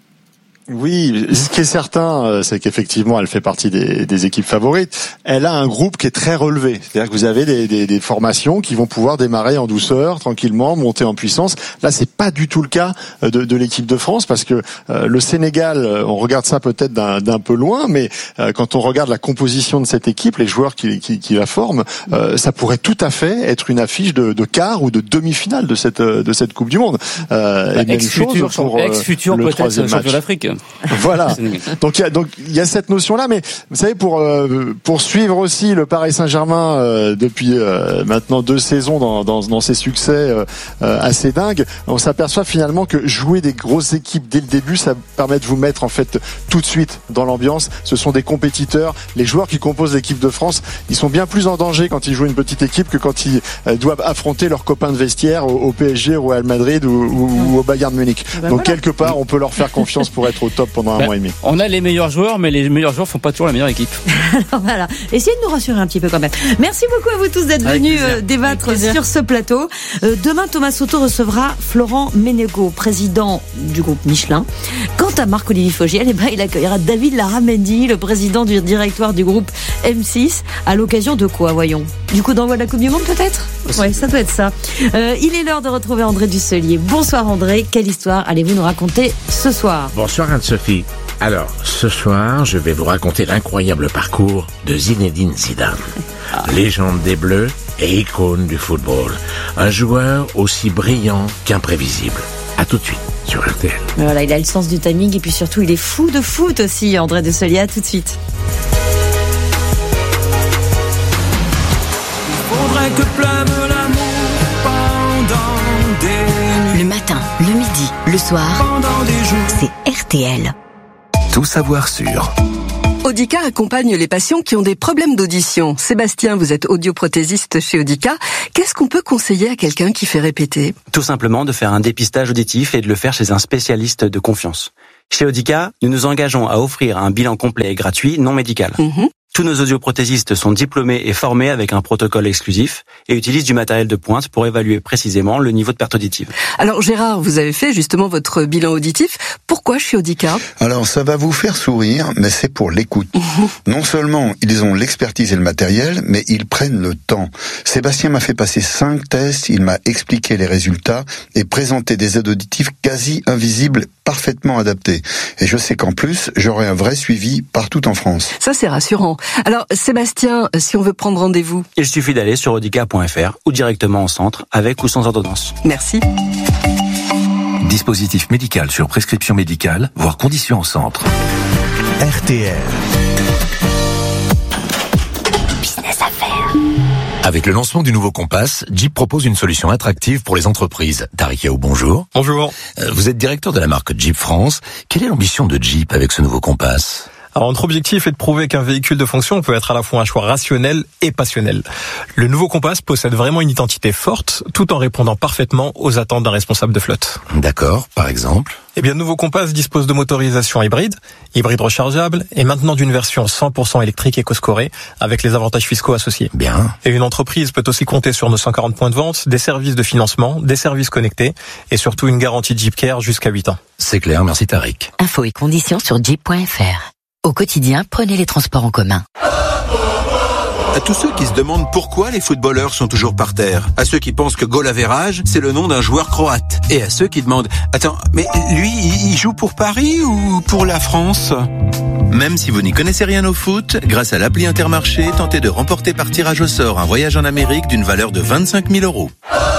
Oui, ce qui est certain, c'est qu'effectivement, elle fait partie des, des équipes favorites. Elle a un groupe qui est très relevé. C'est-à-dire que vous avez des, des, des formations qui vont pouvoir démarrer en douceur, tranquillement, monter en puissance. Là, c'est pas du tout le cas de, de l'équipe de France, parce que euh, le Sénégal, on regarde ça peut-être d'un, d'un peu loin, mais euh, quand on regarde la composition de cette équipe, les joueurs qui, qui, qui la forment, euh, ça pourrait tout à fait être une affiche de, de quart ou de demi-finale de cette de cette Coupe du Monde. Euh, bah, et même chose pour euh, ex-futur le peut-être champion d'Afrique. Voilà. Donc il y a donc il y a cette notion là, mais vous savez, pour euh, pour suivre aussi le Paris Saint-Germain euh, depuis euh, maintenant deux saisons dans dans, dans ses succès euh, assez dingues, on s'aperçoit finalement que jouer des grosses équipes dès le début, ça permet de vous mettre en fait tout de suite dans l'ambiance. Ce sont des compétiteurs. Les joueurs qui composent l'équipe de France, ils sont bien plus en danger quand ils jouent une petite équipe que quand ils euh, doivent affronter leurs copains de vestiaire au, au P S G, au Real Madrid ou, ou, ou au Bayern Munich. Ben donc voilà. Quelque part, on peut leur faire confiance pour être au top pendant un ben, mois et demi. On a les meilleurs joueurs, mais les meilleurs joueurs font pas toujours la meilleure équipe. Alors voilà, essayez de nous rassurer un petit peu quand même. Merci beaucoup à vous tous d'être Avec venus plaisir. débattre sur ce plateau. Euh, demain, Thomas Soto recevra Florent Ménégo, président du groupe Michelin. Quant à Marc-Olivier Fogiel, eh ben, il accueillera David Larramendi, le président du directoire du groupe M six. À l'occasion de quoi, voyons? Du coup, d'envoi de la Coupe du Monde peut-être? Oui, ça doit être ça. Euh, il est l'heure de retrouver André Dusselier. Bonsoir André, quelle histoire allez-vous nous raconter ce soir? Bonsoir Anne-Sophie. Alors, ce soir, je vais vous raconter l'incroyable parcours de Zinedine Zidane. Légende des Bleus et icône du football. Un joueur aussi brillant qu'imprévisible. À tout de suite sur R T L. Voilà, il a le sens du timing et puis surtout, il est fou de foot aussi, André Dessolier. À tout de suite. Faudrait que pleuve l'amour pendant des nuits. Le matin, le midi, le soir, Pendant des jours. c'est R T L. Tout savoir sur Audica accompagne les patients qui ont des problèmes d'audition. Sébastien, vous êtes audioprothésiste chez Audica. Qu'est-ce qu'on peut conseiller à quelqu'un qui fait répéter ? Tout simplement de faire un dépistage auditif et de le faire chez un spécialiste de confiance. Chez Audica, nous nous engageons à offrir un bilan complet et gratuit non médical. Mmh. Tous nos audioprothésistes sont diplômés et formés avec un protocole exclusif et utilisent du matériel de pointe pour évaluer précisément le niveau de perte auditive. Alors Gérard, vous avez fait justement votre bilan auditif. Pourquoi chez Audica ? Alors ça va vous faire sourire, mais c'est pour l'écoute. Non seulement ils ont l'expertise et le matériel, mais ils prennent le temps. Sébastien m'a fait passer cinq tests, il m'a expliqué les résultats et présenté des aides auditives quasi invisibles, parfaitement adaptées. Et je sais qu'en plus, j'aurai un vrai suivi partout en France. Ça c'est rassurant. Alors Sébastien, si on veut prendre rendez-vous ? Il suffit d'aller sur audica point f r ou directement en centre, avec ou sans ordonnance. Merci. dispositif médical sur prescription médicale, voire conditions en centre. R T L. Business à faire. Avec le lancement du nouveau Compass, Jeep propose une solution attractive pour les entreprises. Tariq Yao, bonjour. Bonjour. Vous êtes directeur de la marque Jeep France. Quelle est l'ambition de Jeep avec ce nouveau Compass ? Alors, notre objectif est de prouver qu'un véhicule de fonction peut être à la fois un choix rationnel et passionnel. Le nouveau Compass possède vraiment une identité forte, tout en répondant parfaitement aux attentes d'un responsable de flotte. D'accord, par exemple ? Eh bien, le nouveau Compass dispose de motorisation hybride, hybride rechargeable, et maintenant d'une version cent pour cent électrique éco-scorée, avec les avantages fiscaux associés. Bien. Et une entreprise peut aussi compter sur nos cent quarante points de vente, des services de financement, des services connectés, et surtout une garantie Jeep Care jusqu'à huit ans. C'est clair, merci Tariq. Infos et conditions sur jeep point f r. Au quotidien, prenez les transports en commun. À tous ceux qui se demandent pourquoi les footballeurs sont toujours par terre, à ceux qui pensent que goal average, c'est le nom d'un joueur croate, et à ceux qui demandent « Attends, mais lui, il joue pour Paris ou pour la France ?» Même si vous n'y connaissez rien au foot, grâce à l'appli Intermarché, tentez de remporter par tirage au sort un voyage en Amérique d'une valeur de vingt-cinq mille euros.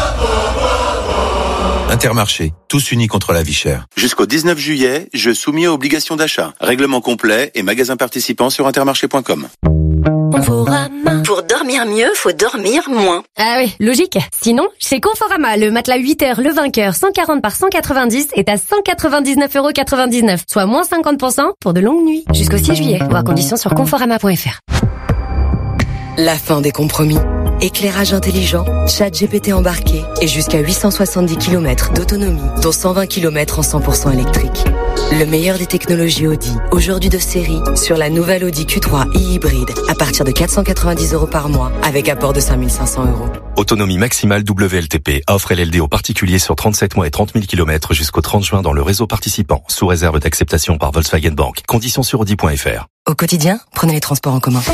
Intermarché, tous unis contre la vie chère. Jusqu'au dix-neuf juillet, jeu soumis à obligation d'achat. Règlement complet et magasin participant sur intermarché point com. Conforama. Pour dormir mieux, faut dormir moins. Ah oui, logique. Sinon, chez Conforama, le matelas huit heures, le vainqueur cent quarante par cent quatre-vingt-dix est à cent quatre-vingt-dix-neuf euros quatre-vingt-dix-neuf, soit moins cinquante pour cent pour de longues nuits. Jusqu'au six juillet, voir conditions sur conforama point f r. La fin des compromis. Éclairage intelligent, ChatGPT embarqué et jusqu'à huit cent soixante-dix kilomètres d'autonomie, dont cent vingt kilomètres en cent pour cent électrique. Le meilleur des technologies Audi, aujourd'hui de série, sur la nouvelle Audi Q trois e-hybride, à partir de quatre cent quatre-vingt-dix euros par mois, avec apport de cinq mille cinq cents euros. Autonomie maximale W L T P. Offre L L D aux particuliers sur trente-sept mois et trente mille kilomètres jusqu'au trente juin dans le réseau participant, sous réserve d'acceptation par Volkswagen Bank. Conditions sur audi point f r. Au quotidien, prenez les transports en commun.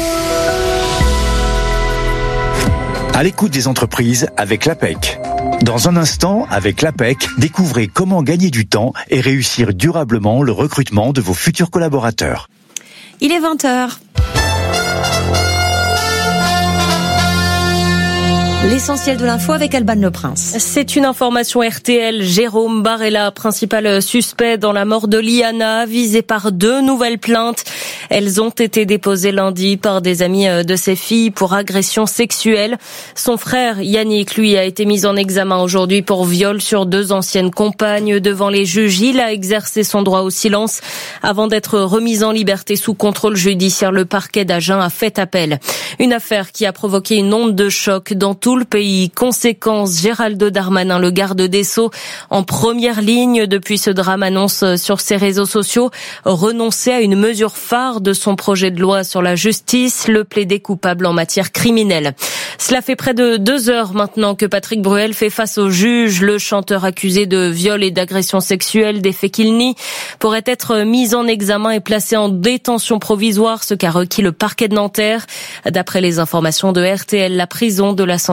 À l'écoute des entreprises avec l'A P E C. Dans un instant, avec l'A P E C, découvrez comment gagner du temps et réussir durablement le recrutement de vos futurs collaborateurs. Il est vingt heures. L'essentiel de l'info avec Alban Le Prince. C'est une information R T L. Jérôme Barella, principal suspect dans la mort de Liana, visé par deux nouvelles plaintes. Elles ont été déposées lundi par des amis de ses filles pour agression sexuelle. Son frère Yannick, lui, a été mis en examen aujourd'hui pour viol sur deux anciennes compagnes. Devant les juges, il a exercé son droit au silence avant d'être remis en liberté sous contrôle judiciaire. Le parquet d'Agen a fait appel. Une affaire qui a provoqué une onde de choc dans tout le pays. Conséquence, Gérald Darmanin, le garde des Sceaux, en première ligne depuis ce drame, annonce sur ses réseaux sociaux renoncer à une mesure phare de son projet de loi sur la justice, le plaider coupable en matière criminelle. Cela fait près de deux heures maintenant que Patrick Bruel fait face au juge. Le chanteur accusé de viol et d'agression sexuelle, des faits qu'il nie, pourrait être mis en examen et placé en détention provisoire, ce qu'a requis le parquet de Nanterre. D'après les informations de R T L, la prison de la Santé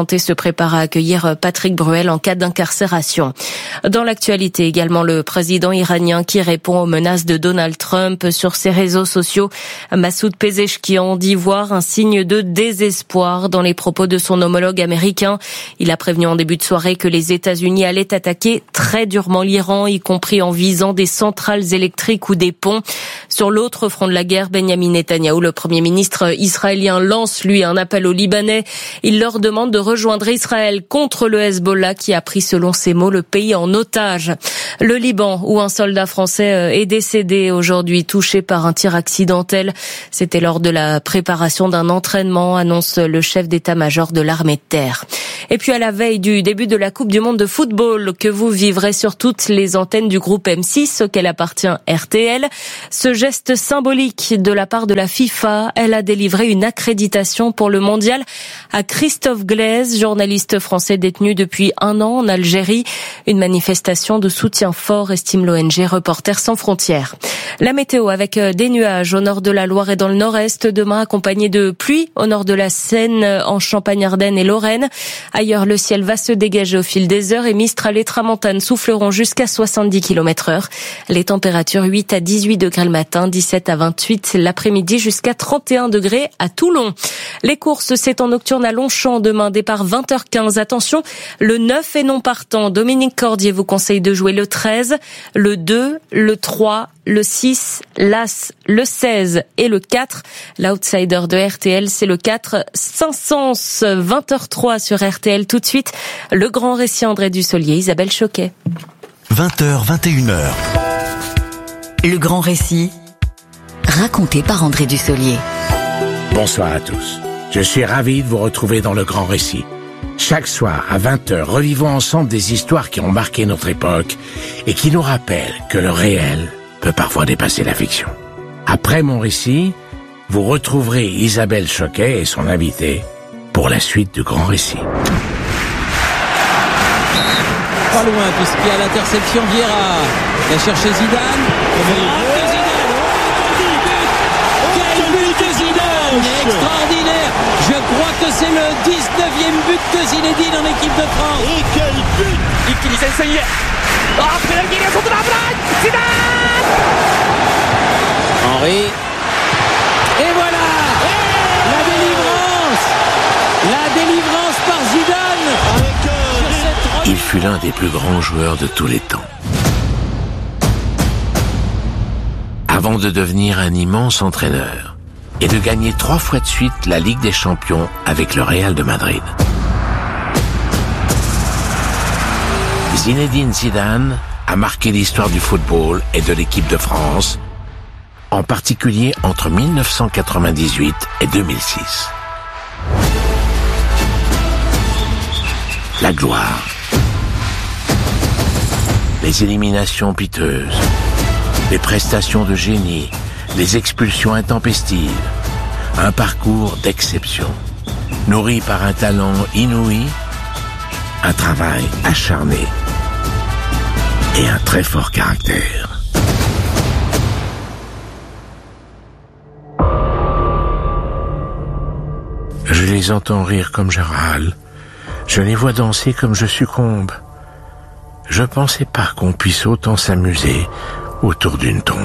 santé se prépare à accueillir Patrick Bruel en cas d'incarcération. Dans l'actualité également, le président iranien qui répond aux menaces de Donald Trump sur ses réseaux sociaux. Massoud Pezeshkian dit voir un signe de désespoir dans les propos de son homologue américain. Il a prévenu en début de soirée que les États-Unis allaient attaquer très durement l'Iran, y compris en visant des centrales électriques ou des ponts. Sur l'autre front de la guerre, Benyamin Netanyahou, le premier ministre israélien, lance lui un appel aux Libanais. Il leur demande de rejoindre Israël contre le Hezbollah qui a pris, selon ses mots, le pays en otage. Le Liban, où un soldat français est décédé aujourd'hui, touché par un tir accidentel. C'était lors de la préparation d'un entraînement, annonce le chef d'état-major de l'armée de terre. Et puis à la veille du début de la Coupe du monde de football que vous vivrez sur toutes les antennes du groupe M six auquel appartient R T L, ce geste symbolique de la part de la FIFA, elle a délivré une accréditation pour le mondial à Christophe Glaise, journaliste français détenu depuis un an en Algérie. Une manifestation de soutien fort, estime l'O N G Reporters sans frontières. La météo avec des nuages au nord de la Loire et dans le nord-est, demain accompagné de pluie au nord de la Seine, en Champagne-Ardenne et Lorraine. Ailleurs, le ciel va se dégager au fil des heures et Mistral et Tramontane souffleront jusqu'à soixante-dix kilomètres heure. Les températures huit à dix-huit degrés le matin, dix-sept à vingt-huit l'après-midi, jusqu'à trente et un degrés à Toulon. Les courses, c'est en nocturne à Longchamp demain, départ vingt heures quinze. Attention, le neuf est non partant. Dominique Cordier vous conseille de jouer le treize, le deux, le trois, le six, l'As, le seize et le quatre. L'outsider de R T L, c'est le quatre, Saint-Saëns, vingt heures trois sur R T L. Tout de suite, le grand récit André Dussolier, Isabelle Choquet. vingt heures, vingt et une heures. Le grand récit, raconté par André Dussolier. Bonsoir à tous. Je suis ravi de vous retrouver dans le grand récit. Chaque soir, à vingt heures, revivons ensemble des histoires qui ont marqué notre époque et qui nous rappellent que le réel peut parfois dépasser la fiction. Après mon récit, vous retrouverez Isabelle Choquet et son invité pour la suite du grand récit. Pas loin, puisqu'il y a l'interception Vieira. Il a cherché Zidane. Oh, Zidane. Oh, quel but de Zidane! Extraordinaire! Je crois que c'est le dix-neuvième but de Zinedine en équipe de France. Et quel but! Ikili Sensei. Ah, penalty de Zidane! Henry. Et voilà! La délivrance! La délivrance par Zidane! Il fut l'un des plus grands joueurs de tous les temps. Avant de devenir un immense entraîneur et de gagner trois fois de suite la Ligue des Champions avec le Real de Madrid. Zinedine Zidane a marqué l'histoire du football et de l'équipe de France, en particulier entre mille neuf cent quatre-vingt-dix-huit et deux mille six. La gloire, les éliminations piteuses, les prestations de génie, les expulsions intempestives, un parcours d'exception, nourri par un talent inouï, un travail acharné et un très fort caractère. Je les entends rire comme je râle, je les vois danser comme je succombe. Je pensais pas qu'on puisse autant s'amuser autour d'une tombe.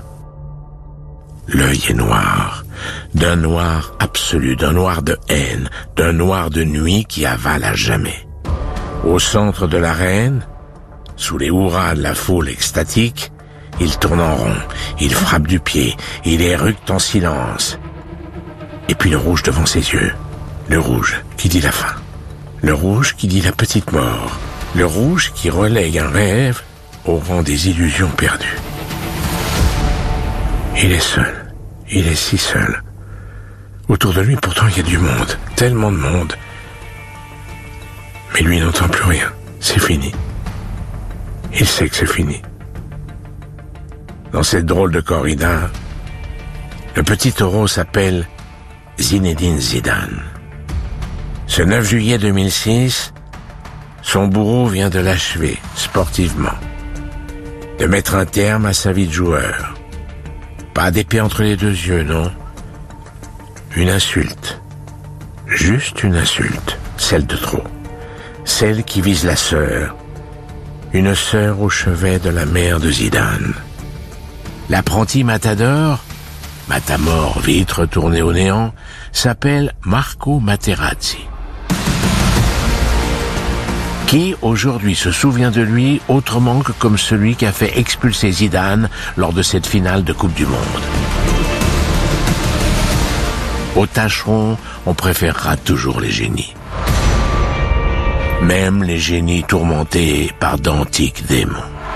L'œil est noir, d'un noir absolu, d'un noir de haine, d'un noir de nuit qui avale à jamais. Au centre de l'arène, sous les hurrahs de la foule extatique, il tourne en rond, il frappe du pied, il éructe en silence. Et puis le rouge devant ses yeux, le rouge qui dit la fin, le rouge qui dit la petite mort, le rouge qui relègue un rêve au rang des illusions perdues. Il est seul, il est si seul. Autour de lui, pourtant, il y a du monde, tellement de monde. Mais lui n'entend plus rien, c'est fini. Il sait que c'est fini. Dans cette drôle de corrida, le petit taureau s'appelle Zinedine Zidane. Ce neuf juillet deux mille six, son bourreau vient de l'achever, sportivement. De mettre un terme à sa vie de joueur. Pas d'épée entre les deux yeux, non. Une insulte. Juste une insulte. celle de trop. Celle qui vise la sœur. Une sœur au chevet de la mère de Zidane. L'apprenti matador, matamor vite retourné au néant, s'appelle Marco Materazzi. Qui aujourd'hui se souvient de lui autrement que comme celui qui a fait expulser Zidane lors de cette finale de Coupe du Monde? Au tâcheron, on préférera toujours les génies. Même les génies tourmentés par d'antiques démons.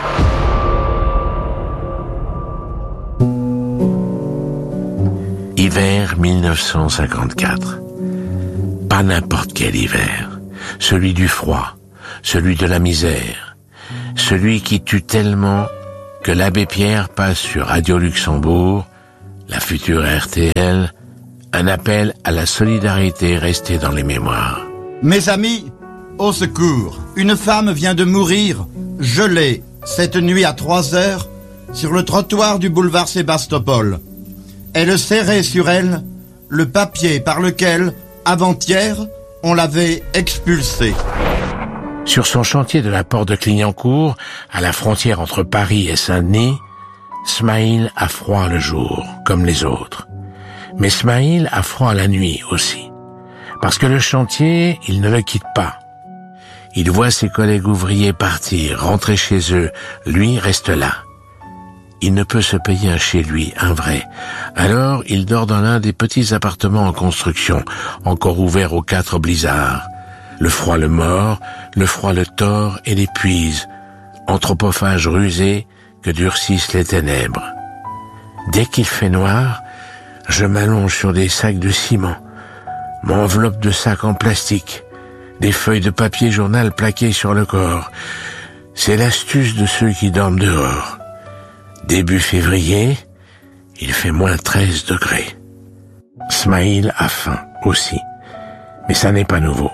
Hiver mille neuf cent cinquante-quatre. Pas n'importe quel hiver. Celui du froid, celui de la misère, celui qui tue tellement que l'abbé Pierre passe sur Radio Luxembourg, la future R T L, un appel à la solidarité resté dans les mémoires. Mes amis, au secours. Une femme vient de mourir, gelée, cette nuit à trois heures, sur le trottoir du boulevard Sébastopol. Elle serrait sur elle le papier par lequel, avant-hier, on l'avait expulsée. Sur son chantier de la porte de Clignancourt, à la frontière entre Paris et Saint-Denis, Smaïl a froid le jour, comme les autres. Mais Smaïl a froid la nuit aussi. Parce que le chantier, il ne le quitte pas. Il voit ses collègues ouvriers partir, rentrer chez eux. Lui reste là. Il ne peut se payer un chez lui, un vrai. Alors, il dort dans l'un des petits appartements en construction, encore ouverts aux quatre blizzards. Le froid le mord, le froid le tord et l'épuise. Anthropophage rusé que durcissent les ténèbres. Dès qu'il fait noir, je m'allonge sur des sacs de ciment, m'enveloppe de sacs en plastique, des feuilles de papier journal plaquées sur le corps. C'est l'astuce de ceux qui dorment dehors. Début février, il fait moins treize degrés. Smaïl a faim aussi, mais ça n'est pas nouveau.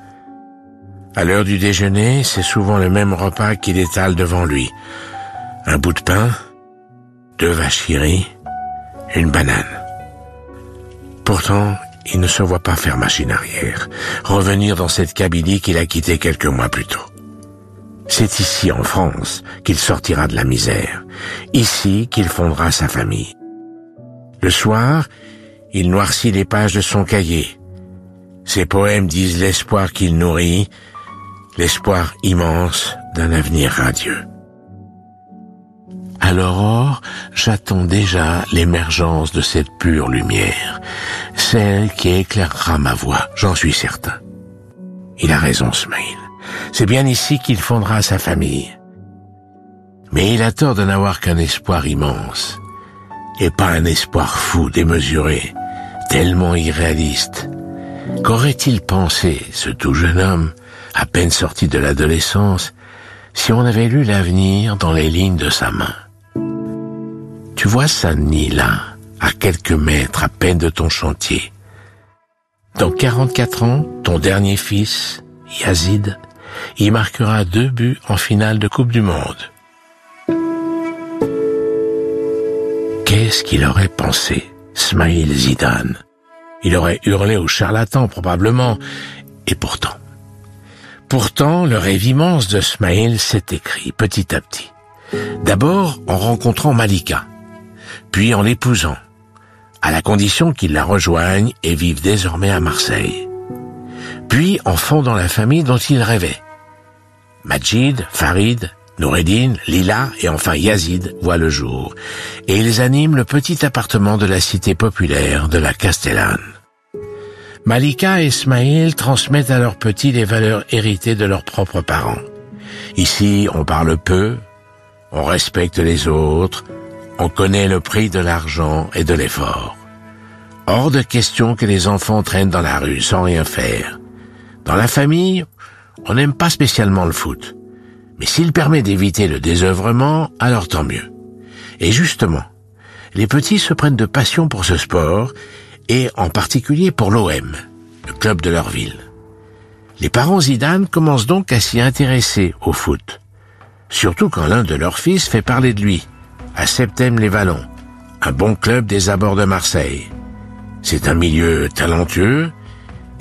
À l'heure du déjeuner, c'est souvent le même repas qu'il étale devant lui. Un bout de pain, deux vaches qui rient, une banane. Pourtant, il ne se voit pas faire machine arrière, revenir dans cette Kabylie qu'il a quittée quelques mois plus tôt. C'est ici, en France, qu'il sortira de la misère, ici qu'il fondera sa famille. Le soir, il noircit les pages de son cahier. Ses poèmes disent l'espoir qu'il nourrit, l'espoir immense d'un avenir radieux. À l'aurore, j'attends déjà l'émergence de cette pure lumière, celle qui éclairera ma voie, j'en suis certain. Il a raison, Smaïl. C'est bien ici qu'il fondera sa famille. Mais il a tort de n'avoir qu'un espoir immense, et pas un espoir fou, démesuré, tellement irréaliste. Qu'aurait-il pensé, ce tout jeune homme, à peine sorti de l'adolescence, si on avait lu l'avenir dans les lignes de sa main? Tu vois Saint-Denis là, à quelques mètres à peine de ton chantier. Dans quarante-quatre ans, ton dernier fils, Yazid, y marquera deux buts en finale de Coupe du Monde. Qu'est-ce qu'il aurait pensé, Smaïl Zidane? Il aurait hurlé au charlatan probablement, et pourtant. Pourtant, le rêve immense de Smaïl s'est écrit petit à petit. D'abord en rencontrant Malika, puis en l'épousant, à la condition qu'il la rejoigne et vive désormais à Marseille. Puis en fondant la famille dont il rêvait. Majid, Farid, Noureddin, Lila et enfin Yazid voient le jour, et ils animent le petit appartement de la cité populaire de la Castellane. Malika et Smaïl transmettent à leurs petits les valeurs héritées de leurs propres parents. Ici, on parle peu, on respecte les autres, on connaît le prix de l'argent et de l'effort. Hors de question que les enfants traînent dans la rue sans rien faire. Dans la famille, on n'aime pas spécialement le foot. Mais s'il permet d'éviter le désœuvrement, alors tant mieux. Et justement, les petits se prennent de passion pour ce sport, et en particulier pour l'O M, le club de leur ville. Les parents Zidane commencent donc à s'y intéresser au foot. Surtout quand l'un de leurs fils fait parler de lui, à Septèmes-les-Vallons, un bon club des abords de Marseille. C'est un milieu talentueux,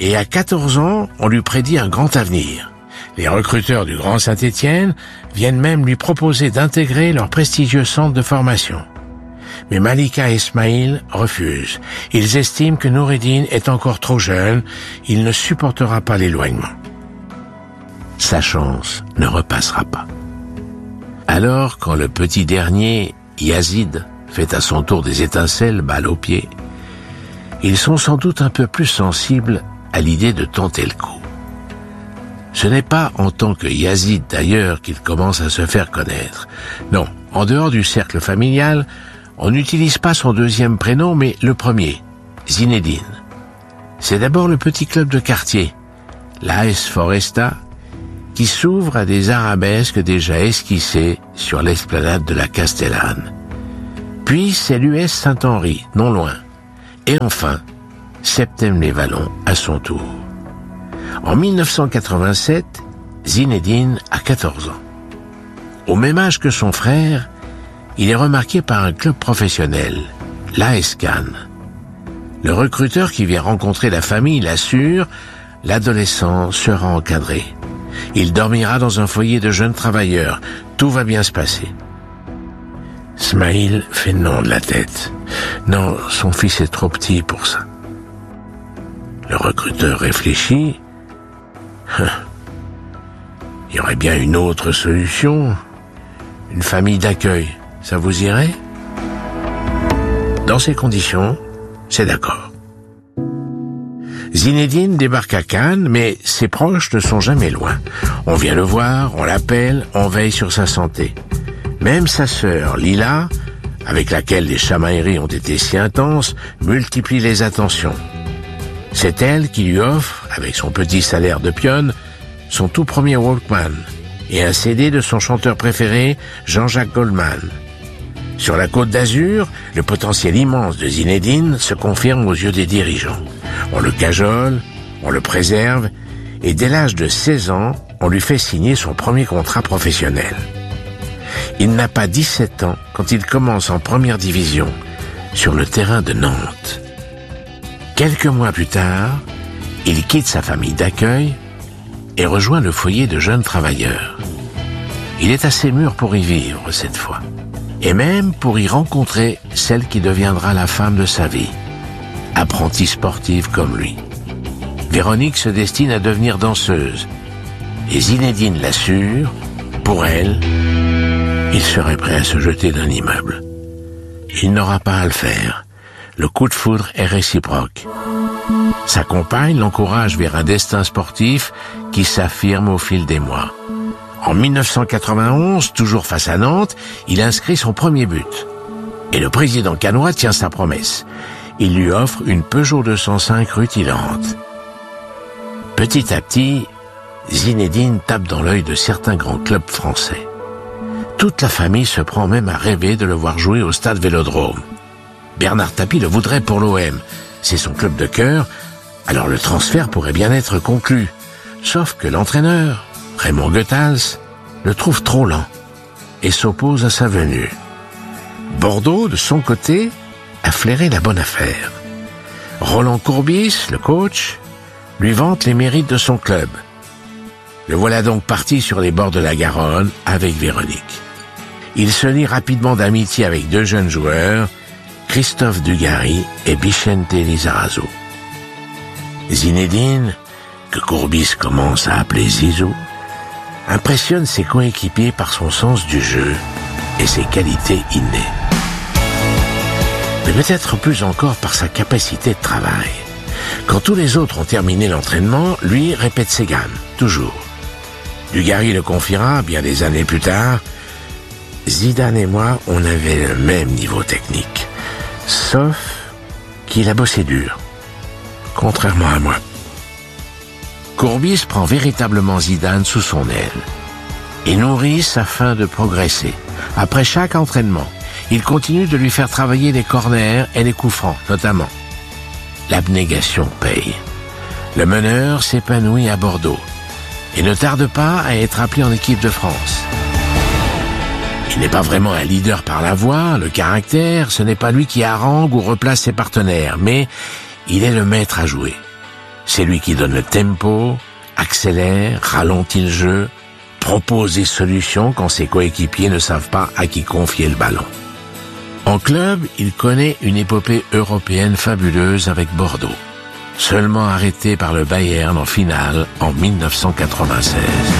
Et à quatorze ans, on lui prédit un grand avenir. Les recruteurs du Grand Saint-Étienne viennent même lui proposer d'intégrer leur prestigieux centre de formation. Mais Malika et Ismaïl refusent. Ils estiment que Noureddine est encore trop jeune, il ne supportera pas l'éloignement. Sa chance ne repassera pas. Alors, quand le petit dernier, Yazid, fait à son tour des étincelles, balle aux pieds, ils sont sans doute un peu plus sensibles à l'idée de tenter le coup. Ce n'est pas en tant que Yazid d'ailleurs qu'il commence à se faire connaître. Non, en dehors du cercle familial, on n'utilise pas son deuxième prénom, mais le premier, Zinedine. C'est d'abord le petit club de quartier, l'A S Foresta, qui s'ouvre à des arabesques déjà esquissées sur l'esplanade de la Castellane. Puis c'est l'U S Saint-Henri, non loin. Et enfin, Septem-les-Vallons à son tour. En mille neuf cent quatre-vingt-sept, Zinedine a quatorze ans. Au même âge que son frère, il est remarqué par un club professionnel, l'A S Cannes. Le recruteur qui vient rencontrer la famille l'assure, l'adolescent sera encadré. Il dormira dans un foyer de jeunes travailleurs. Tout va bien se passer. Smaïl fait non de la tête. Non, son fils est trop petit pour ça. Le recruteur réfléchit. Il y aurait bien une autre solution. Une famille d'accueil. Ça vous irait? Dans ces conditions, c'est d'accord. Zinedine débarque à Cannes, mais ses proches ne sont jamais loin. On vient le voir, on l'appelle, on veille sur sa santé. Même sa sœur, Lila, avec laquelle les chamailleries ont été si intenses, multiplie les attentions. C'est elle qui lui offre, avec son petit salaire de pionne, son tout premier Walkman et un C D de son chanteur préféré, Jean-Jacques Goldman. Sur la Côte d'Azur, le potentiel immense de Zinedine se confirme aux yeux des dirigeants. On le cajole, on le préserve, et dès l'âge de seize ans, on lui fait signer son premier contrat professionnel. Il n'a pas dix-sept ans quand il commence en première division, sur le terrain de Nantes. Quelques mois plus tard, il quitte sa famille d'accueil et rejoint le foyer de jeunes travailleurs. Il est assez mûr pour y vivre cette fois, et même pour y rencontrer celle qui deviendra la femme de sa vie, apprentie sportive comme lui. Véronique se destine à devenir danseuse, et Zinedine l'assure, pour elle, il serait prêt à se jeter d'un immeuble. Il n'aura pas à le faire. Le coup de foudre est réciproque. Sa compagne l'encourage vers un destin sportif qui s'affirme au fil des mois. En mille neuf cent quatre-vingt-onze, toujours face à Nantes, il inscrit son premier but. Et le président cannois tient sa promesse. Il lui offre une Peugeot deux cent cinq rutilante. Petit à petit, Zinedine tape dans l'œil de certains grands clubs français. Toute la famille se prend même à rêver de le voir jouer au stade Vélodrome. Bernard Tapie le voudrait pour l'O M. C'est son club de cœur, alors le transfert pourrait bien être conclu. Sauf que l'entraîneur, Raymond Goethals, le trouve trop lent et s'oppose à sa venue. Bordeaux, de son côté, a flairé la bonne affaire. Roland Courbis, le coach, lui vante les mérites de son club. Le voilà donc parti sur les bords de la Garonne avec Véronique. Il se lie rapidement d'amitié avec deux jeunes joueurs, Christophe Dugarry et Vicente Lizarazu. Zinedine, que Courbis commence à appeler Zizou, impressionne ses coéquipiers par son sens du jeu et ses qualités innées. Mais peut-être plus encore par sa capacité de travail. Quand tous les autres ont terminé l'entraînement, lui répète ses gammes, toujours. Dugarry le confiera bien des années plus tard. Zidane et moi, on avait le même niveau technique. Sauf qu'il a bossé dur, contrairement à moi. Courbis prend véritablement Zidane sous son aile et nourrit sa faim de progresser. Après chaque entraînement, il continue de lui faire travailler les corners et les coups francs, notamment. L'abnégation paye. Le meneur s'épanouit à Bordeaux et ne tarde pas à être appelé en équipe de France. Il n'est pas vraiment un leader par la voix, le caractère, ce n'est pas lui qui harangue ou replace ses partenaires, mais il est le maître à jouer. C'est lui qui donne le tempo, accélère, ralentit le jeu, propose des solutions quand ses coéquipiers ne savent pas à qui confier le ballon. En club, il connaît une épopée européenne fabuleuse avec Bordeaux, seulement arrêté par le Bayern en finale en mille neuf cent quatre-vingt-seize.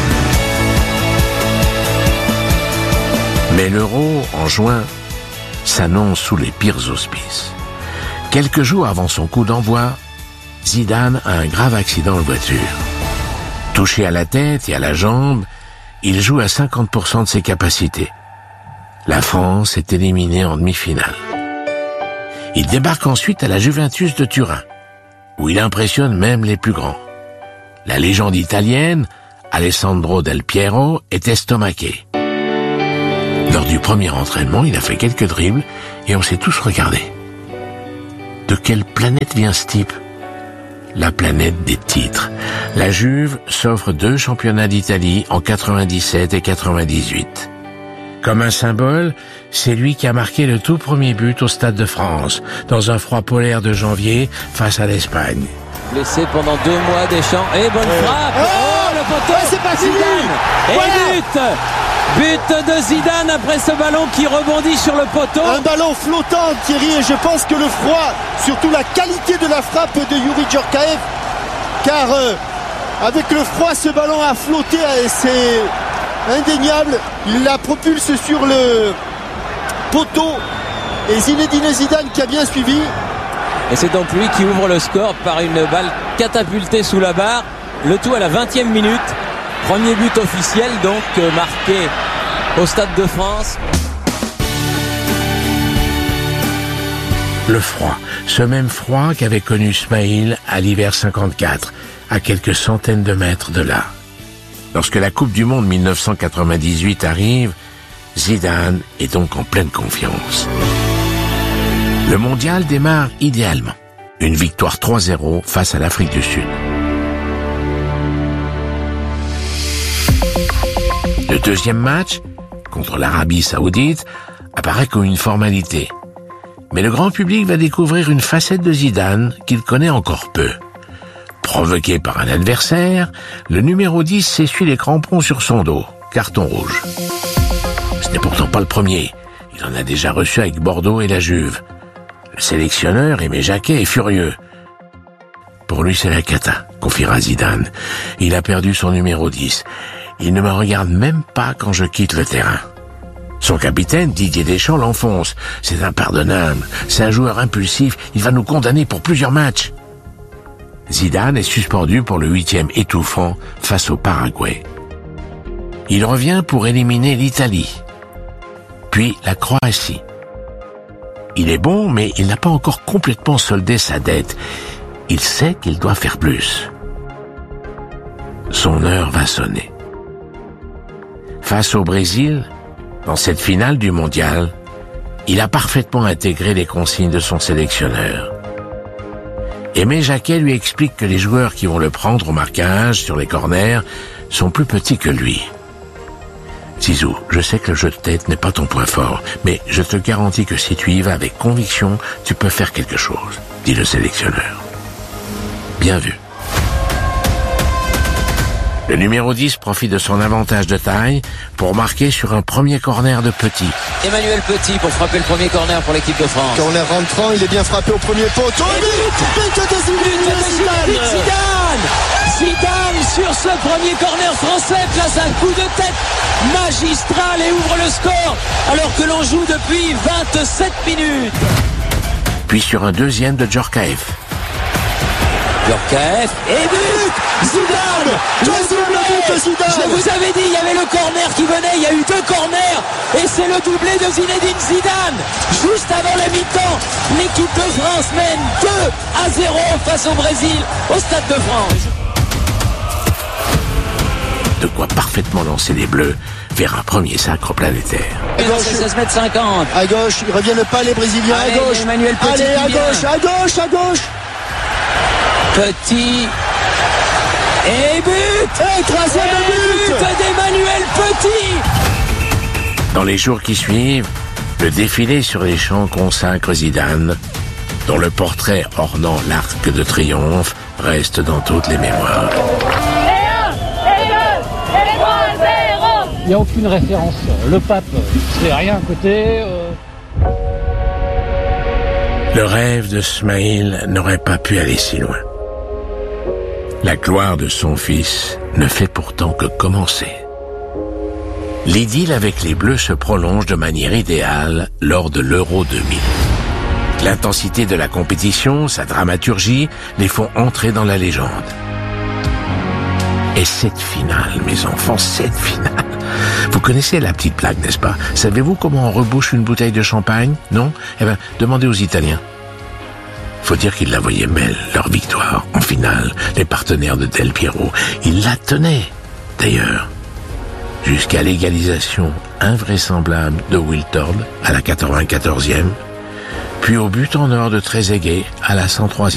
Mais l'Euro, en juin, s'annonce sous les pires auspices. Quelques jours avant son coup d'envoi, Zidane a un grave accident de voiture. Touché à la tête et à la jambe, il joue à cinquante pour cent de ses capacités. La France est éliminée en demi-finale. Il débarque ensuite à la Juventus de Turin, où il impressionne même les plus grands. La légende italienne, Alessandro Del Piero, est estomaqué. Lors du premier entraînement, il a fait quelques dribbles et on s'est tous regardés. De quelle planète vient ce type ? La planète des titres. La Juve s'offre deux championnats d'Italie en quatre-vingt-dix-sept et quatre-vingt-dix-huit. Comme un symbole, c'est lui qui a marqué le tout premier but au Stade de France, dans un froid polaire de janvier face à l'Espagne. Blessé pendant deux mois, Deschamps. Et bonne ouais. frappe. Oh, oh le poteau. Ouais, c'est pas fini. Et voilà. but. But de Zidane après ce ballon qui rebondit sur le poteau. Un ballon flottant, Thierry, et je pense que le froid, surtout la qualité de la frappe de Youri Djorkaeff, car euh, avec le froid, ce ballon a flotté, et c'est indéniable. Il la propulse sur le poteau, et Zinedine Zidane qui a bien suivi. Et c'est donc lui qui ouvre le score par une balle catapultée sous la barre. Le tout à la vingtième minute. Premier but officiel donc euh, marqué au Stade de France. Le froid, ce même froid qu'avait connu Smaïl à l'hiver cinquante-quatre, à quelques centaines de mètres de là. Lorsque la Coupe du Monde mille neuf cent quatre-vingt-dix-huit arrive, Zidane est donc en pleine confiance. Le mondial démarre idéalement. Une victoire trois zéro face à l'Afrique du Sud. Le deuxième match, contre l'Arabie Saoudite, apparaît comme une formalité. Mais le grand public va découvrir une facette de Zidane qu'il connaît encore peu. Provoqué par un adversaire, le numéro dix s'essuie les crampons sur son dos. Carton rouge. Ce n'est pourtant pas le premier. Il en a déjà reçu avec Bordeaux et la Juve. Le sélectionneur, Aimé Jacquet, est furieux. Pour lui, c'est la cata, confiera Zidane. Il a perdu son numéro dix. Il ne me regarde même pas quand je quitte le terrain. Son capitaine, Didier Deschamps, l'enfonce. C'est impardonnable. C'est un joueur impulsif. Il va nous condamner pour plusieurs matchs. Zidane est suspendu pour le huitième étouffant face au Paraguay. Il revient pour éliminer l'Italie. Puis la Croatie. Il est bon, mais il n'a pas encore complètement soldé sa dette. Il sait qu'il doit faire plus. Son heure va sonner. Face au Brésil, dans cette finale du mondial, il a parfaitement intégré les consignes de son sélectionneur. Aimé Jacquet lui explique que les joueurs qui vont le prendre au marquage sur les corners sont plus petits que lui. Zizou, je sais que le jeu de tête n'est pas ton point fort, mais je te garantis que si tu y vas avec conviction, tu peux faire quelque chose, dit le sélectionneur. Bien vu. Le numéro dix profite de son avantage de taille pour marquer sur un premier corner de Petit. Emmanuel Petit pour frapper le premier corner pour l'équipe de France. Corner rentrant, il est bien frappé au premier poteau. Et but, but de Zidane. Zidane. Zidane sur ce premier corner français place un coup de tête magistral et ouvre le score alors que l'on joue depuis vingt-sept minutes. Puis sur un deuxième de Djorkaeff. Djorkaeff et but. Zidane, deuxième but de Zidane. Je vous avais dit, il y avait le corner qui venait, il y a eu deux corners et c'est le doublé de Zinedine Zidane. Juste avant la mi-temps, l'équipe de France mène deux à zéro face au Brésil au Stade de France. De quoi parfaitement lancer les Bleus vers un premier sacre planétaire. Et donc c'est seize mètres cinquante. À gauche, ils reviennent pas les Brésiliens. Allez, à gauche, Emmanuel Petit. Allez, à gauche, à gauche, à gauche. Petit. Et but. Et troisième et but, but d'Emmanuel Petit. Dans les jours qui suivent, le défilé sur les champs consacre Zidane, dont le portrait ornant l'arc de triomphe reste dans toutes les mémoires. Il n'y a aucune référence. Le pape, c'est rien à côté. Euh... Le rêve de Smaïl n'aurait pas pu aller si loin. La gloire de son fils ne fait pourtant que commencer. L'idylle avec les Bleus se prolonge de manière idéale lors de l'Euro deux mille. L'intensité de la compétition, sa dramaturgie, les font entrer dans la légende. Et cette finale, mes enfants, cette finale. Vous connaissez la petite blague, n'est-ce pas? Savez-vous comment on rebouche une bouteille de champagne? Non? Eh bien, demandez aux Italiens. Faut dire qu'ils la voyaient belle, leur victoire, en finale, les partenaires de Del Piero. Ils la tenaient, d'ailleurs, jusqu'à l'égalisation invraisemblable de Wiltord à la quatre-vingt-quatorzième, puis au but en or de Trezeguet à la cent troisième.